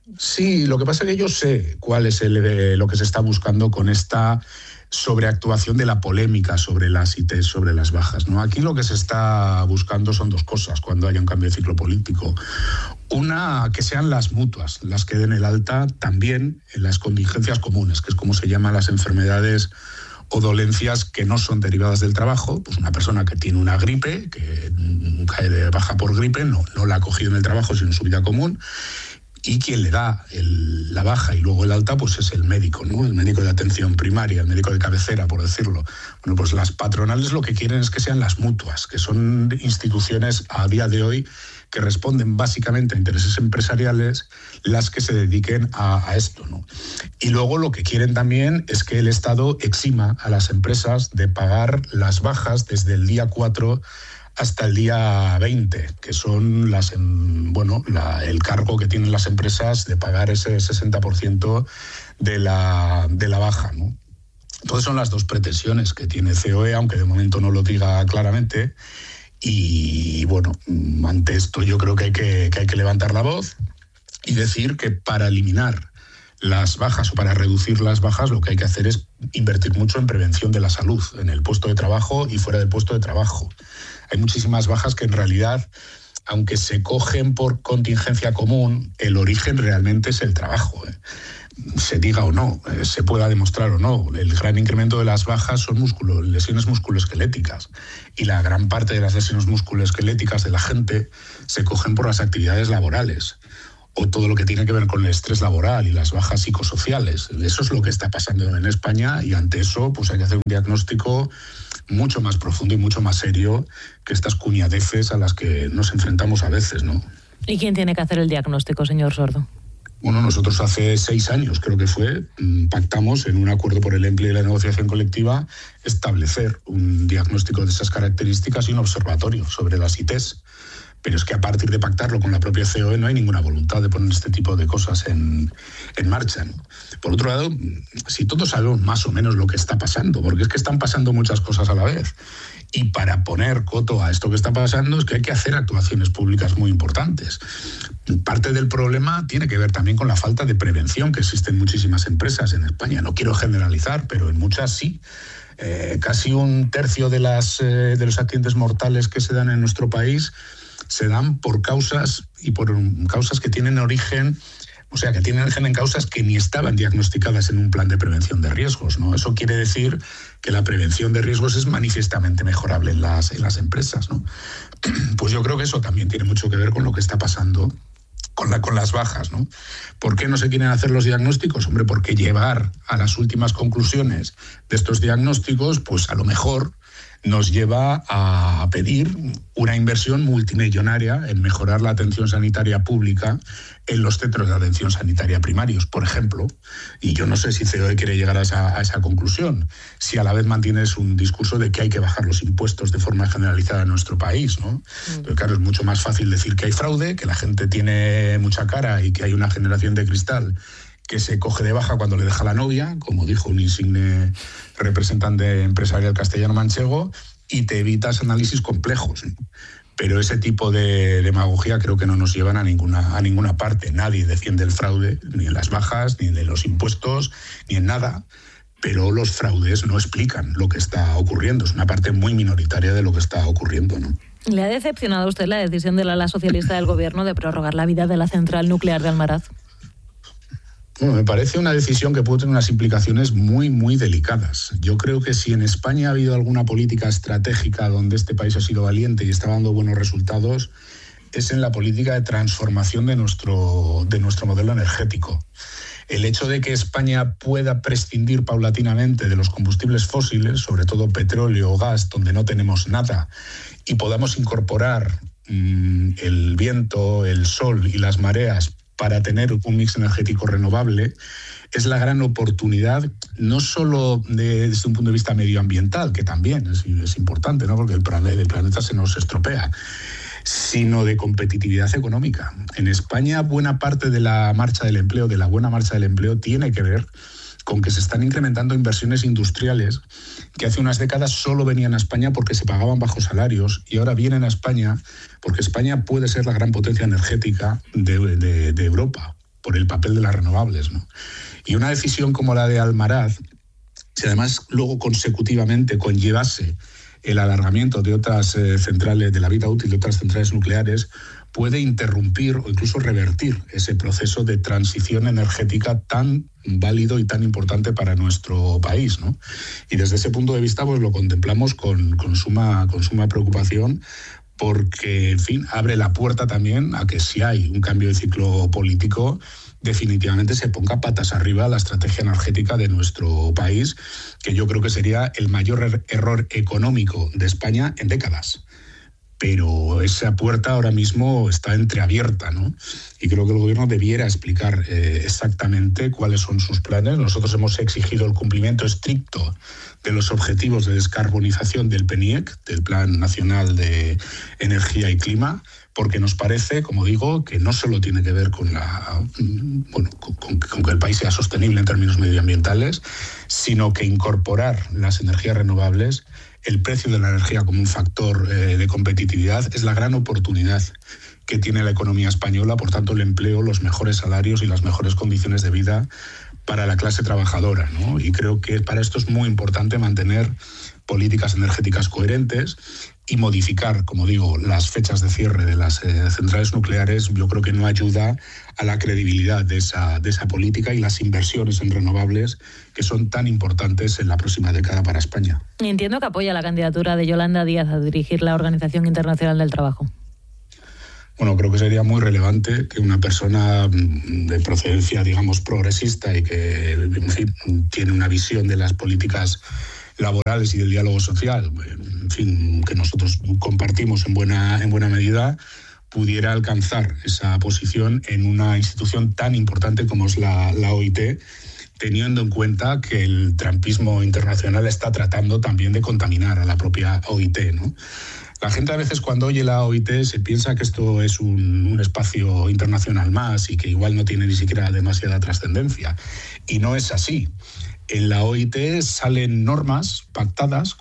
Sí, lo que pasa es que yo sé cuál es lo que se está buscando con esta sobreactuación de la polémica sobre las ITs, sobre las bajas, ¿no? Aquí lo que se está buscando son dos cosas cuando haya un cambio de ciclo político. Una, que sean las mutuas las que den el alta también en las contingencias comunes, que es como se llaman las enfermedades o dolencias que no son derivadas del trabajo. Pues una persona que tiene una gripe, que cae de baja por gripe, no la ha cogido en el trabajo, sino en su vida común. Y quien le da la baja y luego el alta, pues es el médico, ¿no? El médico de atención primaria, el médico de cabecera, por decirlo. Bueno, pues las patronales lo que quieren es que sean las mutuas, que son instituciones a día de hoy que responden básicamente a intereses empresariales, las que se dediquen a esto, ¿no? Y luego lo que quieren también es que el Estado exima a las empresas de pagar las bajas desde el día 4 hasta el día 20, que son el cargo que tienen las empresas de pagar ese 60% de la baja, ¿no? Entonces son las dos pretensiones que tiene COE, aunque de momento no lo diga claramente. Y bueno, ante esto yo creo que hay que levantar la voz y decir que para eliminar las bajas o para reducir las bajas lo que hay que hacer es invertir mucho en prevención de la salud, en el puesto de trabajo y fuera del puesto de trabajo. Hay muchísimas bajas que en realidad, aunque se cogen por contingencia común, el origen realmente es el trabajo. Se diga o no, se pueda demostrar o no, el gran incremento de las bajas son lesiones musculoesqueléticas, y la gran parte de las lesiones musculoesqueléticas de la gente se cogen por las actividades laborales o todo lo que tiene que ver con el estrés laboral y las bajas psicosociales. Eso es lo que está pasando en España, y ante eso pues hay que hacer un diagnóstico mucho más profundo y mucho más serio que estas cuñadeces a las que nos enfrentamos a veces, ¿no? ¿Y quién tiene que hacer el diagnóstico, señor Sordo? Bueno, nosotros hace 6 años, creo que fue, pactamos en un acuerdo por el empleo y la negociación colectiva establecer un diagnóstico de esas características y un observatorio sobre las ITs. Pero es que a partir de pactarlo con la propia COE no hay ninguna voluntad de poner este tipo de cosas en marcha, ¿no? Por otro lado, si todos sabemos más o menos lo que está pasando, porque es que están pasando muchas cosas a la vez, y para poner coto a esto que está pasando es que hay que hacer actuaciones públicas muy importantes. Parte del problema tiene que ver también con la falta de prevención que existe en muchísimas empresas en España. No quiero generalizar, pero en muchas sí. Casi un tercio de los accidentes mortales que se dan en nuestro país se dan por causas que tienen origen, que tienen origen en causas que ni estaban diagnosticadas en un plan de prevención de riesgos, ¿no? Eso quiere decir que la prevención de riesgos es manifiestamente mejorable en las empresas, ¿no? Pues yo creo que eso también tiene mucho que ver con lo que está pasando con las bajas, ¿no? ¿Por qué no se quieren hacer los diagnósticos? Hombre, porque llevar a las últimas conclusiones de estos diagnósticos, pues a lo mejor nos lleva a pedir una inversión multimillonaria en mejorar la atención sanitaria pública en los centros de atención sanitaria primarios, por ejemplo. Y yo no sé si COE quiere llegar a esa conclusión, si a la vez mantienes un discurso de que hay que bajar los impuestos de forma generalizada en nuestro país, ¿no? Pero claro, es mucho más fácil decir que hay fraude, que la gente tiene mucha cara y que hay una generación de cristal que se coge de baja cuando le deja la novia, como dijo un insigne representante empresarial castellano-manchego, y te evitas análisis complejos. Pero ese tipo de demagogia creo que no nos llevan a ninguna parte. Nadie defiende el fraude, ni en las bajas, ni en los impuestos, ni en nada. Pero los fraudes no explican lo que está ocurriendo. Es una parte muy minoritaria de lo que está ocurriendo, ¿no? ¿Le ha decepcionado a usted la decisión del ala socialista del Gobierno de prorrogar la vida de la central nuclear de Almaraz? Bueno, me parece una decisión que puede tener unas implicaciones muy, muy delicadas. Yo creo que si en España ha habido alguna política estratégica donde este país ha sido valiente y está dando buenos resultados, es en la política de transformación de nuestro modelo energético. El hecho de que España pueda prescindir paulatinamente de los combustibles fósiles, sobre todo petróleo o gas, donde no tenemos nada, y podamos incorporar el viento, el sol y las mareas para tener un mix energético renovable, es la gran oportunidad, no solo desde un punto de vista medioambiental, que también es importante, ¿no? Porque el planeta se nos estropea, sino de competitividad económica. En España, buena parte de la marcha del empleo, de la buena marcha del empleo, tiene que ver con que se están incrementando inversiones industriales que hace unas décadas solo venían a España porque se pagaban bajos salarios, y ahora vienen a España porque España puede ser la gran potencia energética de Europa. por el papel de las renovables, ¿no? Y una decisión como la de Almaraz, si además luego consecutivamente conllevase el alargamiento de otras centrales, de la vida útil de otras centrales nucleares, puede interrumpir o incluso revertir ese proceso de transición energética tan válido y tan importante para nuestro país, ¿no? Y desde ese punto de vista pues lo contemplamos con suma preocupación, porque, en fin, abre la puerta también a que si hay un cambio de ciclo político, definitivamente se ponga patas arriba la estrategia energética de nuestro país, que yo creo que sería el mayor error económico de España en décadas. Pero esa puerta ahora mismo está entreabierta, ¿no? Y creo que el Gobierno debiera explicar exactamente cuáles son sus planes. Nosotros hemos exigido el cumplimiento estricto de los objetivos de descarbonización del PNIEC, del Plan Nacional de Energía y Clima, porque nos parece, como digo, que no solo tiene que ver con que el país sea sostenible en términos medioambientales, sino que incorporar las energías renovables, el precio de la energía como un factor de competitividad, es la gran oportunidad que tiene la economía española, por tanto el empleo, los mejores salarios y las mejores condiciones de vida para la clase trabajadora, ¿no? Y creo que para esto es muy importante mantener políticas energéticas coherentes y modificar, como digo, las fechas de cierre de las centrales nucleares. Yo creo que no ayuda a la credibilidad de esa política y las inversiones en renovables que son tan importantes en la próxima década para España. Entiendo que apoya la candidatura de Yolanda Díaz a dirigir la Organización Internacional del Trabajo. Bueno, creo que sería muy relevante que una persona de procedencia, digamos, progresista y que, en fin, tiene una visión de las políticas laborales y del diálogo social, en fin, que nosotros compartimos en buena medida, pudiera alcanzar esa posición en una institución tan importante como es la OIT, teniendo en cuenta que el trumpismo internacional está tratando también de contaminar a la propia OIT, ¿no? La gente a veces cuando oye la OIT se piensa que esto es un espacio internacional más y que igual no tiene ni siquiera demasiada trascendencia. Y no es así. En la OIT salen normas pactadas,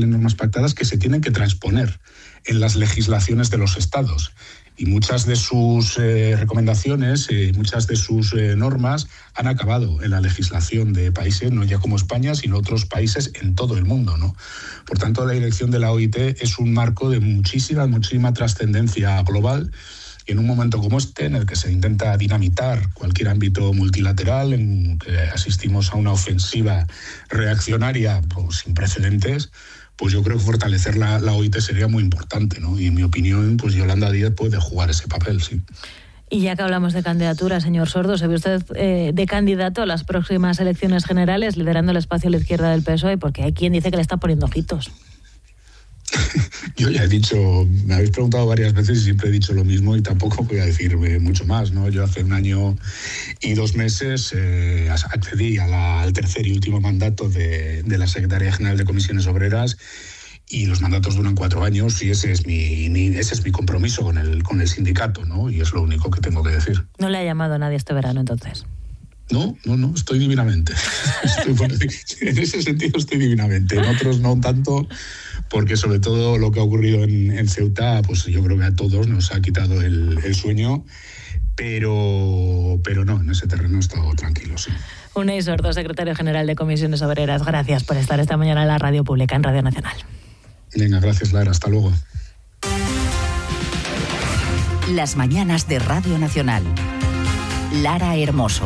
que se tienen que transponer en las legislaciones de los estados. Y muchas de sus recomendaciones, muchas de sus normas han acabado en la legislación de países, no ya como España, sino otros países en todo el mundo, ¿no? Por tanto, la dirección de la OIT es un marco de muchísima trascendencia global. Y en un momento como este, en el que se intenta dinamitar cualquier ámbito multilateral, en que asistimos a una ofensiva reaccionaria sin precedentes, pues yo creo que fortalecer la OIT sería muy importante, ¿no? Y en mi opinión, pues Yolanda Díaz puede jugar ese papel, sí. Y ya que hablamos de candidatura, señor Sordo, ¿se ve usted de candidato a las próximas elecciones generales, liderando el espacio a la izquierda del PSOE? Porque hay quien dice que le está poniendo ojitos. Yo ya he dicho, me habéis preguntado varias veces y siempre he dicho lo mismo y tampoco voy a decir mucho más, ¿no? Yo hace 1 año y 2 meses accedí al tercer y último mandato de la Secretaría General de Comisiones Obreras, y los mandatos duran 4 años y ese es mi compromiso con el sindicato, ¿no? Y es lo único que tengo que decir. ¿No le ha llamado a nadie este verano entonces? No, estoy divinamente. En ese sentido estoy divinamente. En otros no tanto, porque sobre todo lo que ha ocurrido en Ceuta, pues yo creo que a todos nos ha quitado el sueño, pero no, en ese terreno he estado tranquilo, sí. Unai Sordo, secretario general de Comisiones Obreras, gracias por estar esta mañana en la Radio Pública, en Radio Nacional. Venga, gracias, Lara, hasta luego. Las mañanas de Radio Nacional. Lara Hermoso.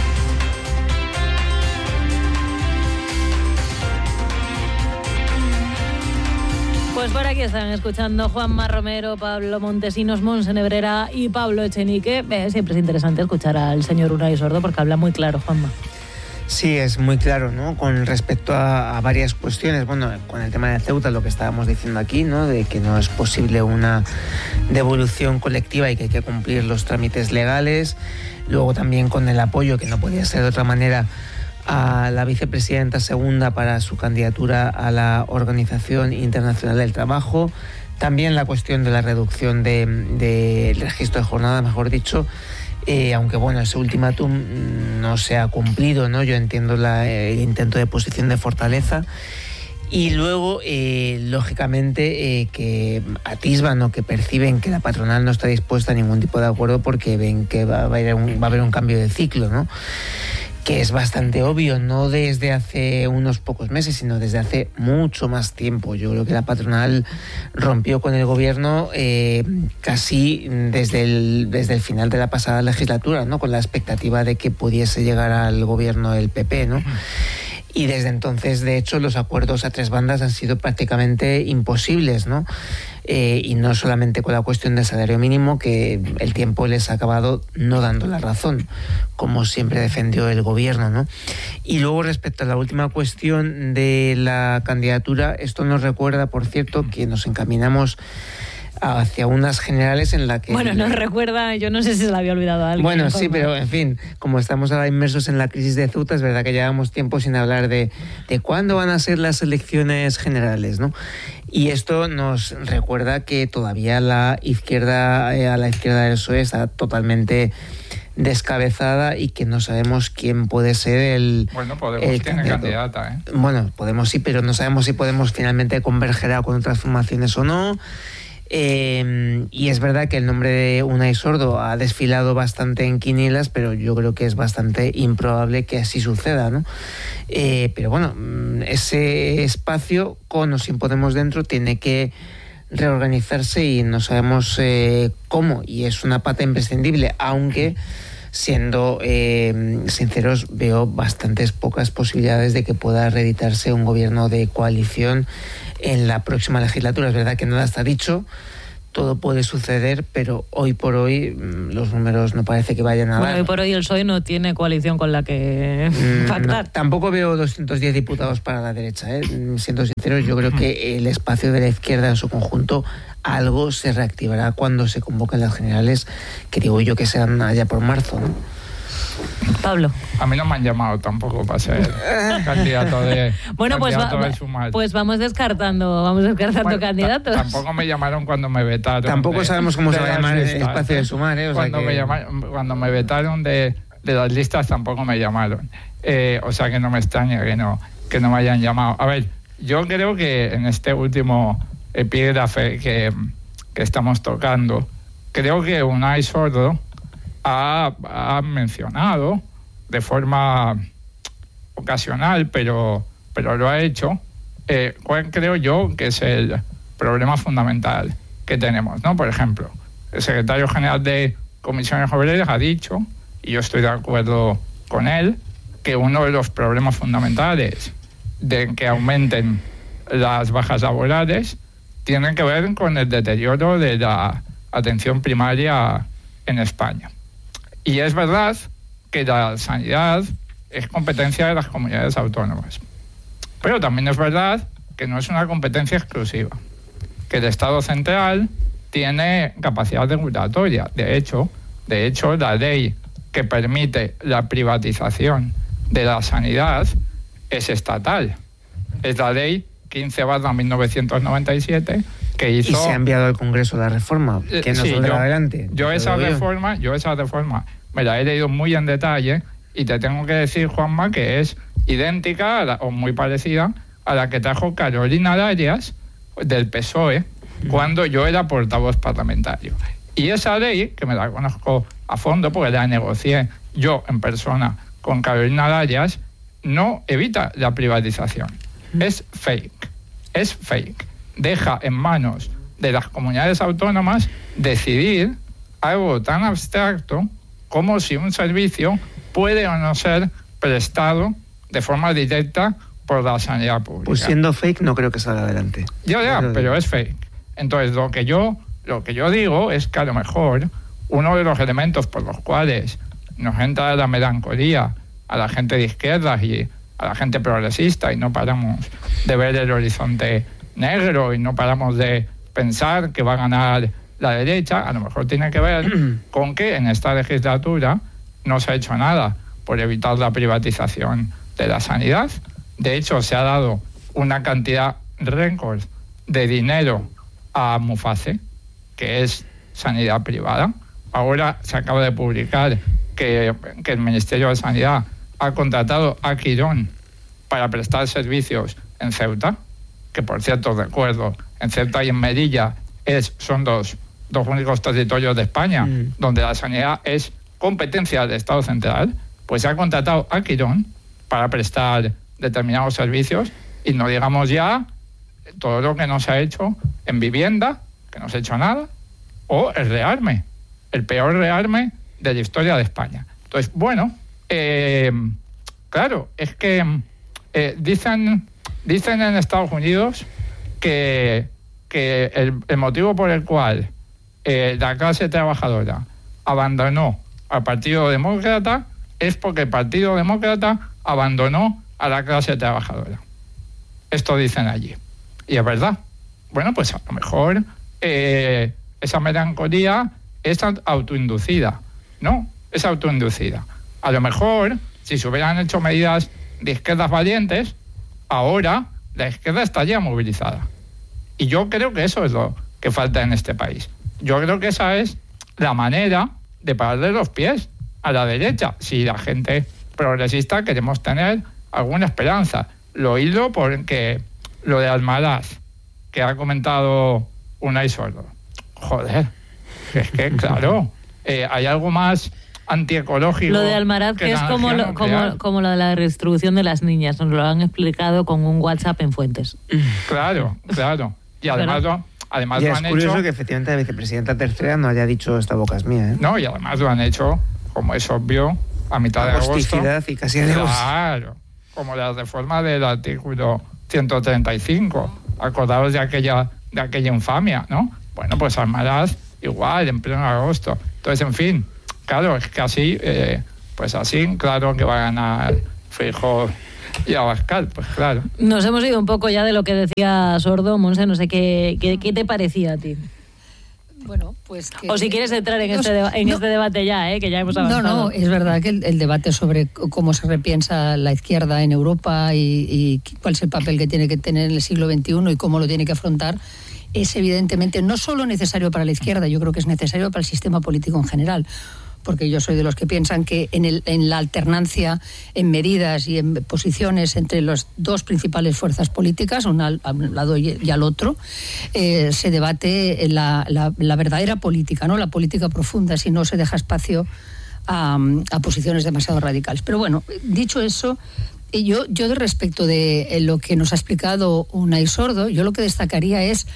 Pues por aquí están escuchando Juanma Romero, Pablo Montesinos, Monse Nebrera y Pablo Echenique. Siempre es interesante escuchar al señor Unai Sordo porque habla muy claro, Juanma. Sí, es muy claro, ¿no? Con respecto a varias cuestiones. Bueno, con el tema de Ceuta, lo que estábamos diciendo aquí, ¿no? De que no es posible una devolución colectiva y que hay que cumplir los trámites legales. Luego también con el apoyo, que no podía ser de otra manera, a la vicepresidenta segunda para su candidatura a la Organización Internacional del Trabajo. También la cuestión de la reducción del registro de jornada, mejor dicho. Aunque bueno, ese ultimátum no se ha cumplido, ¿no? Yo entiendo el intento de posición de fortaleza. Y luego, lógicamente, que atisban o que perciben que la patronal no está dispuesta a ningún tipo de acuerdo porque ven que va a haber un cambio de ciclo, ¿no? Que es bastante obvio, no desde hace unos pocos meses, sino desde hace mucho más tiempo. Yo creo que la patronal rompió con el gobierno casi desde el final de la pasada legislatura, ¿no? Con la expectativa de que pudiese llegar al gobierno el PP, ¿no? Y desde entonces, de hecho, los acuerdos a tres bandas han sido prácticamente imposibles, ¿no? Y no solamente con la cuestión del salario mínimo, que el tiempo les ha acabado no dando la razón, como siempre defendió el gobierno, ¿no? Y luego, respecto a la última cuestión de la candidatura, esto nos recuerda, por cierto, que nos encaminamos hacia unas generales en la que... Bueno, nos recuerda, yo no sé si se la había olvidado a alguien. Bueno, sí, pero en fin, como estamos ahora inmersos en la crisis de Ceuta, es verdad que llevamos tiempo sin hablar de cuándo van a ser las elecciones generales, ¿no? Y esto nos recuerda que todavía la izquierda, a la izquierda del PSOE está totalmente descabezada y que no sabemos quién puede ser el... Bueno, Podemos tiene candidata, ¿eh? Bueno, Podemos sí, pero no sabemos si Podemos finalmente convergerá con otras formaciones o no. Y es verdad que el nombre de Unai Sordo ha desfilado bastante en quinielas, pero yo creo que es bastante improbable que así suceda, ¿no? Pero bueno, ese espacio, con o sin Podemos dentro, tiene que reorganizarse y no sabemos cómo, y es una pata imprescindible, aunque siendo sinceros, veo bastantes pocas posibilidades de que pueda reeditarse un gobierno de coalición en la próxima legislatura. Es verdad que nada está dicho, todo puede suceder, pero hoy por hoy los números no parece que vayan a dar. Bueno, hoy por hoy el PSOE no tiene coalición con la que pactar. No, tampoco veo 210 diputados para la derecha, siendo sinceros, yo creo que el espacio de la izquierda en su conjunto algo se reactivará cuando se convoquen las generales, que digo yo que serán allá por marzo, ¿no? Pablo. A mí no me han llamado tampoco para ser candidato de bueno, pues vamos descartando bueno, candidatos. Tampoco me llamaron cuando me vetaron. Tampoco sabemos cómo se va a llamar el espacio de Sumar, ¿eh? O cuando, sea que... cuando me vetaron de las listas tampoco me llamaron. O sea que no me extraña que no me hayan llamado. A ver, yo creo que en este último epígrafe que estamos tocando, creo que Unai Sordo ha mencionado de forma ocasional, pero lo ha hecho, cuál creo yo que es el problema fundamental que tenemos, ¿no? Por ejemplo, el secretario general de Comisiones Obreras ha dicho, y yo estoy de acuerdo con él, que uno de los problemas fundamentales de que aumenten las bajas laborales tienen que ver con el deterioro de la atención primaria en España. Y es verdad que la sanidad es competencia de las comunidades autónomas. Pero también es verdad que no es una competencia exclusiva, que el Estado central tiene capacidad regulatoria. De hecho, la ley que permite la privatización de la sanidad es estatal. Es la ley 15/1997 que hizo... Y se ha enviado al Congreso la reforma, que no saldrá adelante. Yo esa reforma me la he leído muy en detalle y te tengo que decir, Juanma, que es idéntica o muy parecida a la que trajo Carolina Darias del PSOE cuando yo era portavoz parlamentario. Y esa ley, que me la conozco a fondo porque la negocié yo en persona con Carolina Darias, no evita la privatización. Es fake. Deja en manos de las comunidades autónomas decidir algo tan abstracto como si un servicio puede o no ser prestado de forma directa por la sanidad pública. Pues siendo fake no creo que salga adelante. Pero es fake. Entonces lo que yo digo es que a lo mejor uno de los elementos por los cuales nos entra la melancolía a la gente de izquierdas y a la gente progresista y no paramos de ver el horizonte negro y no paramos de pensar que va a ganar la derecha, a lo mejor tiene que ver con que en esta legislatura no se ha hecho nada por evitar la privatización de la sanidad. De hecho, se ha dado una cantidad récord de dinero a Muface, que es sanidad privada. Ahora se acaba de publicar que el Ministerio de Sanidad ha contratado a Quirón para prestar servicios en Ceuta, que por cierto recuerdo, en Ceuta y en Melilla son dos únicos territorios de España donde la sanidad es competencia del Estado central, pues se ha contratado a Quirón para prestar determinados servicios, y no digamos ya todo lo que no se ha hecho en vivienda, que no se ha hecho nada, o el rearme, el peor rearme de la historia de España. Entonces, bueno, claro, es que dicen en Estados Unidos que el motivo por el cual la clase trabajadora abandonó al Partido Demócrata es porque el Partido Demócrata abandonó a la clase trabajadora. Esto dicen allí. Y es verdad. Bueno, pues a lo mejor esa melancolía es autoinducida, ¿no? Es autoinducida. A lo mejor, si se hubieran hecho medidas de izquierdas valientes, ahora la izquierda estaría movilizada. Y yo creo que eso es lo que falta en este país. Yo creo que esa es la manera de pararle los pies a la derecha. Si la gente progresista queremos tener alguna esperanza. Lo hilo porque lo de Almaraz, que ha comentado Unai Sordo. Joder, es que claro, hay algo más antiecológico. Lo de Almaraz, que es como lo de la redistribución de las niñas, nos lo han explicado con un WhatsApp en Fuentes. Claro. Y además lo han es curioso hecho, que efectivamente la vicepresidenta tercera no haya dicho esta boca es mía, ¿eh? No, y además lo han hecho, como es obvio, a mitad de agosto. Y casi de agosto. Claro, como la reforma del artículo 135. Acordaros de aquella infamia, ¿no? Bueno, pues Almaraz igual, en pleno agosto. Entonces, en fin, claro, es que así, pues así, claro que va a ganar Feijóo y Abascal, pues claro. Nos hemos ido un poco ya de lo que decía Sordo, Monse, no sé qué te parecía a ti. Bueno, pues que, o si quieres entrar en este debate ya, que ya hemos avanzado. No, es verdad que el debate sobre cómo se repiensa la izquierda en Europa y cuál es el papel que tiene que tener en el siglo XXI y cómo lo tiene que afrontar es evidentemente no solo necesario para la izquierda, yo creo que es necesario para el sistema político en general. Porque yo soy de los que piensan que en la alternancia en medidas y en posiciones entre las dos principales fuerzas políticas, una al lado y al otro, se debate la verdadera política, ¿no? La política profunda, si no se deja espacio a posiciones demasiado radicales. Pero bueno, dicho eso, yo respecto de lo que nos ha explicado Unai Sordo, yo lo que destacaría es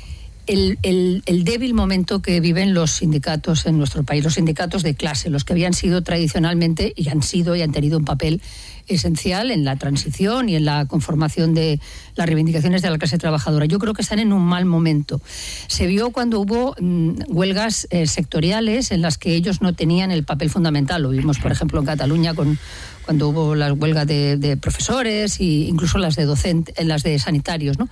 el débil momento que viven los sindicatos en nuestro país, los sindicatos de clase, los que habían sido tradicionalmente y han tenido un papel esencial en la transición y en la conformación de las reivindicaciones de la clase trabajadora. Yo creo que están en un mal momento. Se vio cuando hubo huelgas sectoriales en las que ellos no tenían el papel fundamental. Lo vimos, por ejemplo, en Cataluña cuando hubo las huelgas de profesores e incluso las de sanitarios, ¿no?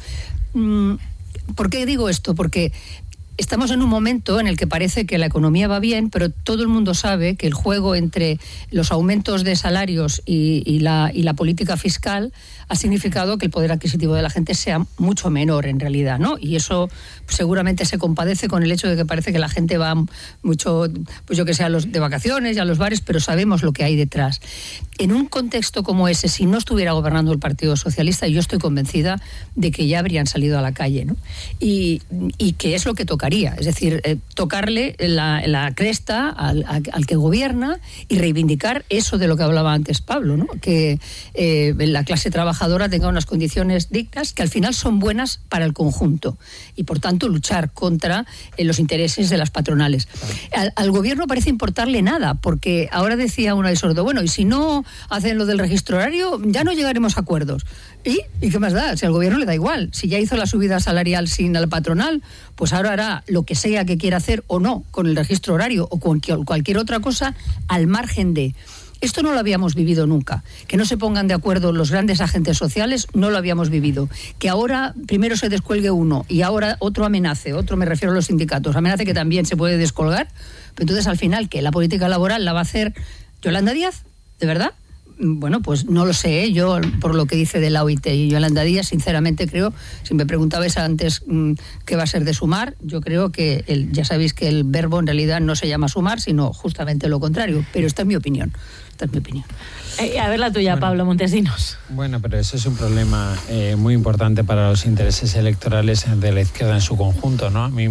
¿Por qué digo esto? Porque estamos en un momento en el que parece que la economía va bien, pero todo el mundo sabe que el juego entre los aumentos de salarios y la política fiscal ha significado que el poder adquisitivo de la gente sea mucho menor en realidad, ¿no? Y eso seguramente se compadece con el hecho de que parece que la gente va mucho, pues yo que sé, de vacaciones y a los bares, pero sabemos lo que hay detrás. En un contexto como ese, si no estuviera gobernando el Partido Socialista, yo estoy convencida de que ya habrían salido a la calle, ¿no? Y que es lo que tocaría, es decir, tocarle la cresta al que gobierna y reivindicar eso de lo que hablaba antes Pablo, ¿no? Que la clase trabajadora tenga unas condiciones dignas que al final son buenas para el conjunto y por tanto luchar contra los intereses de las patronales. Al gobierno parece importarle nada, porque ahora decía Unai Sordo, bueno, y si no hacen lo del registro horario ya no llegaremos a acuerdos. ¿Y qué más da? Si al gobierno le da igual, si ya hizo la subida salarial sin la patronal, pues ahora hará lo que sea que quiera hacer o no con el registro horario o con cualquier otra cosa al margen de... Esto no lo habíamos vivido nunca. Que no se pongan de acuerdo los grandes agentes sociales, no lo habíamos vivido. Que ahora primero se descuelgue uno y ahora otro amenace, otro me refiero a los sindicatos, amenace que también se puede descolgar. Pero entonces al final, ¿qué? ¿La política laboral la va a hacer Yolanda Díaz? ¿De verdad? Bueno, pues no lo sé, yo por lo que dice de la OIT y Yolanda Díaz, sinceramente creo, si me preguntabais antes qué va a ser de sumar, yo creo que ya sabéis que el verbo en realidad no se llama sumar, sino justamente lo contrario, pero esta es mi opinión. Esta es mi opinión. A ver la tuya, Pablo Montesinos. Bueno, pero eso es un problema muy importante para los intereses electorales de la izquierda en su conjunto, ¿no? A mí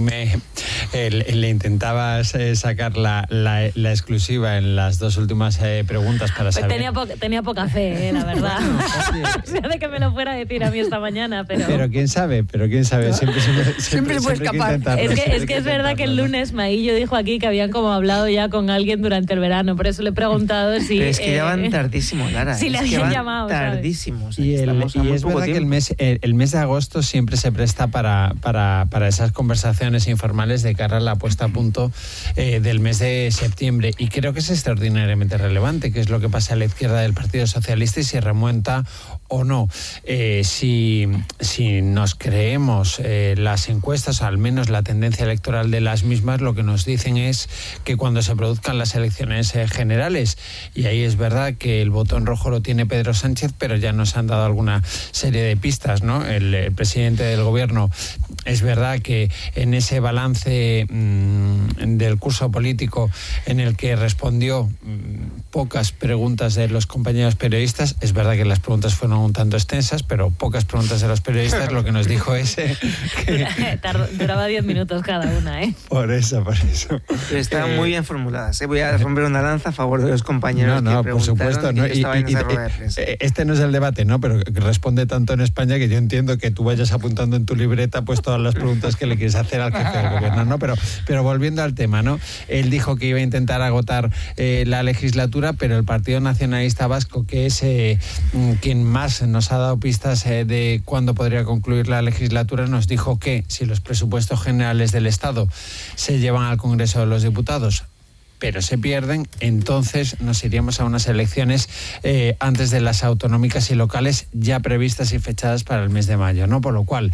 le intentabas sacar la exclusiva en las dos últimas preguntas para saber... Tenía poca fe, la verdad. O sea, de que me lo fuera a decir a mí esta mañana, pero... Pero quién sabe, siempre puede escapar. Es que es verdad que el lunes Maillo dijo aquí que habían como hablado ya con alguien durante el verano, por eso le he preguntado si... Pero es que ya van tardísimo, Lara. Si le habían llamado, tardísimo. Y es verdad que el mes de agosto siempre se presta para esas conversaciones informales de cara a la puesta a punto del mes de septiembre. Y creo que es extraordinariamente relevante, que es lo que pasa a la izquierda del Partido Socialista y si remonta o no. Si nos creemos las encuestas, o al menos la tendencia electoral de las mismas, lo que nos dicen es que cuando se produzcan las elecciones generales, y ahí es verdad que el botón rojo lo tiene Pedro Sánchez, pero ya nos han dado alguna serie de pistas, ¿no? El presidente del gobierno, es verdad que en ese balance del curso político en el que respondió pocas preguntas de los compañeros periodistas, es verdad que las preguntas fueron un tanto extensas, pero pocas preguntas de los periodistas, lo que nos dijo es que... Duraba 10 minutos cada una, ¿eh? Por eso. Pero estaban muy bien formuladas, ¿eh? Voy a romper una lanza a favor de los compañeros que preguntaron, por supuesto, ¿no? Este no es el debate, ¿no? Pero responde tanto en España que yo entiendo que tú vayas apuntando en tu libreta pues todas las preguntas que le quieres hacer al jefe del gobierno, ¿no? Pero volviendo al tema, ¿no? Él dijo que iba a intentar agotar la legislatura, pero el Partido Nacionalista Vasco, que es quien más nos ha dado pistas de cuándo podría concluir la legislatura, nos dijo que si los presupuestos generales del Estado se llevan al Congreso de los Diputados, pero se pierden, entonces nos iríamos a unas elecciones antes de las autonómicas y locales ya previstas y fechadas para el mes de mayo, ¿no? Por lo cual,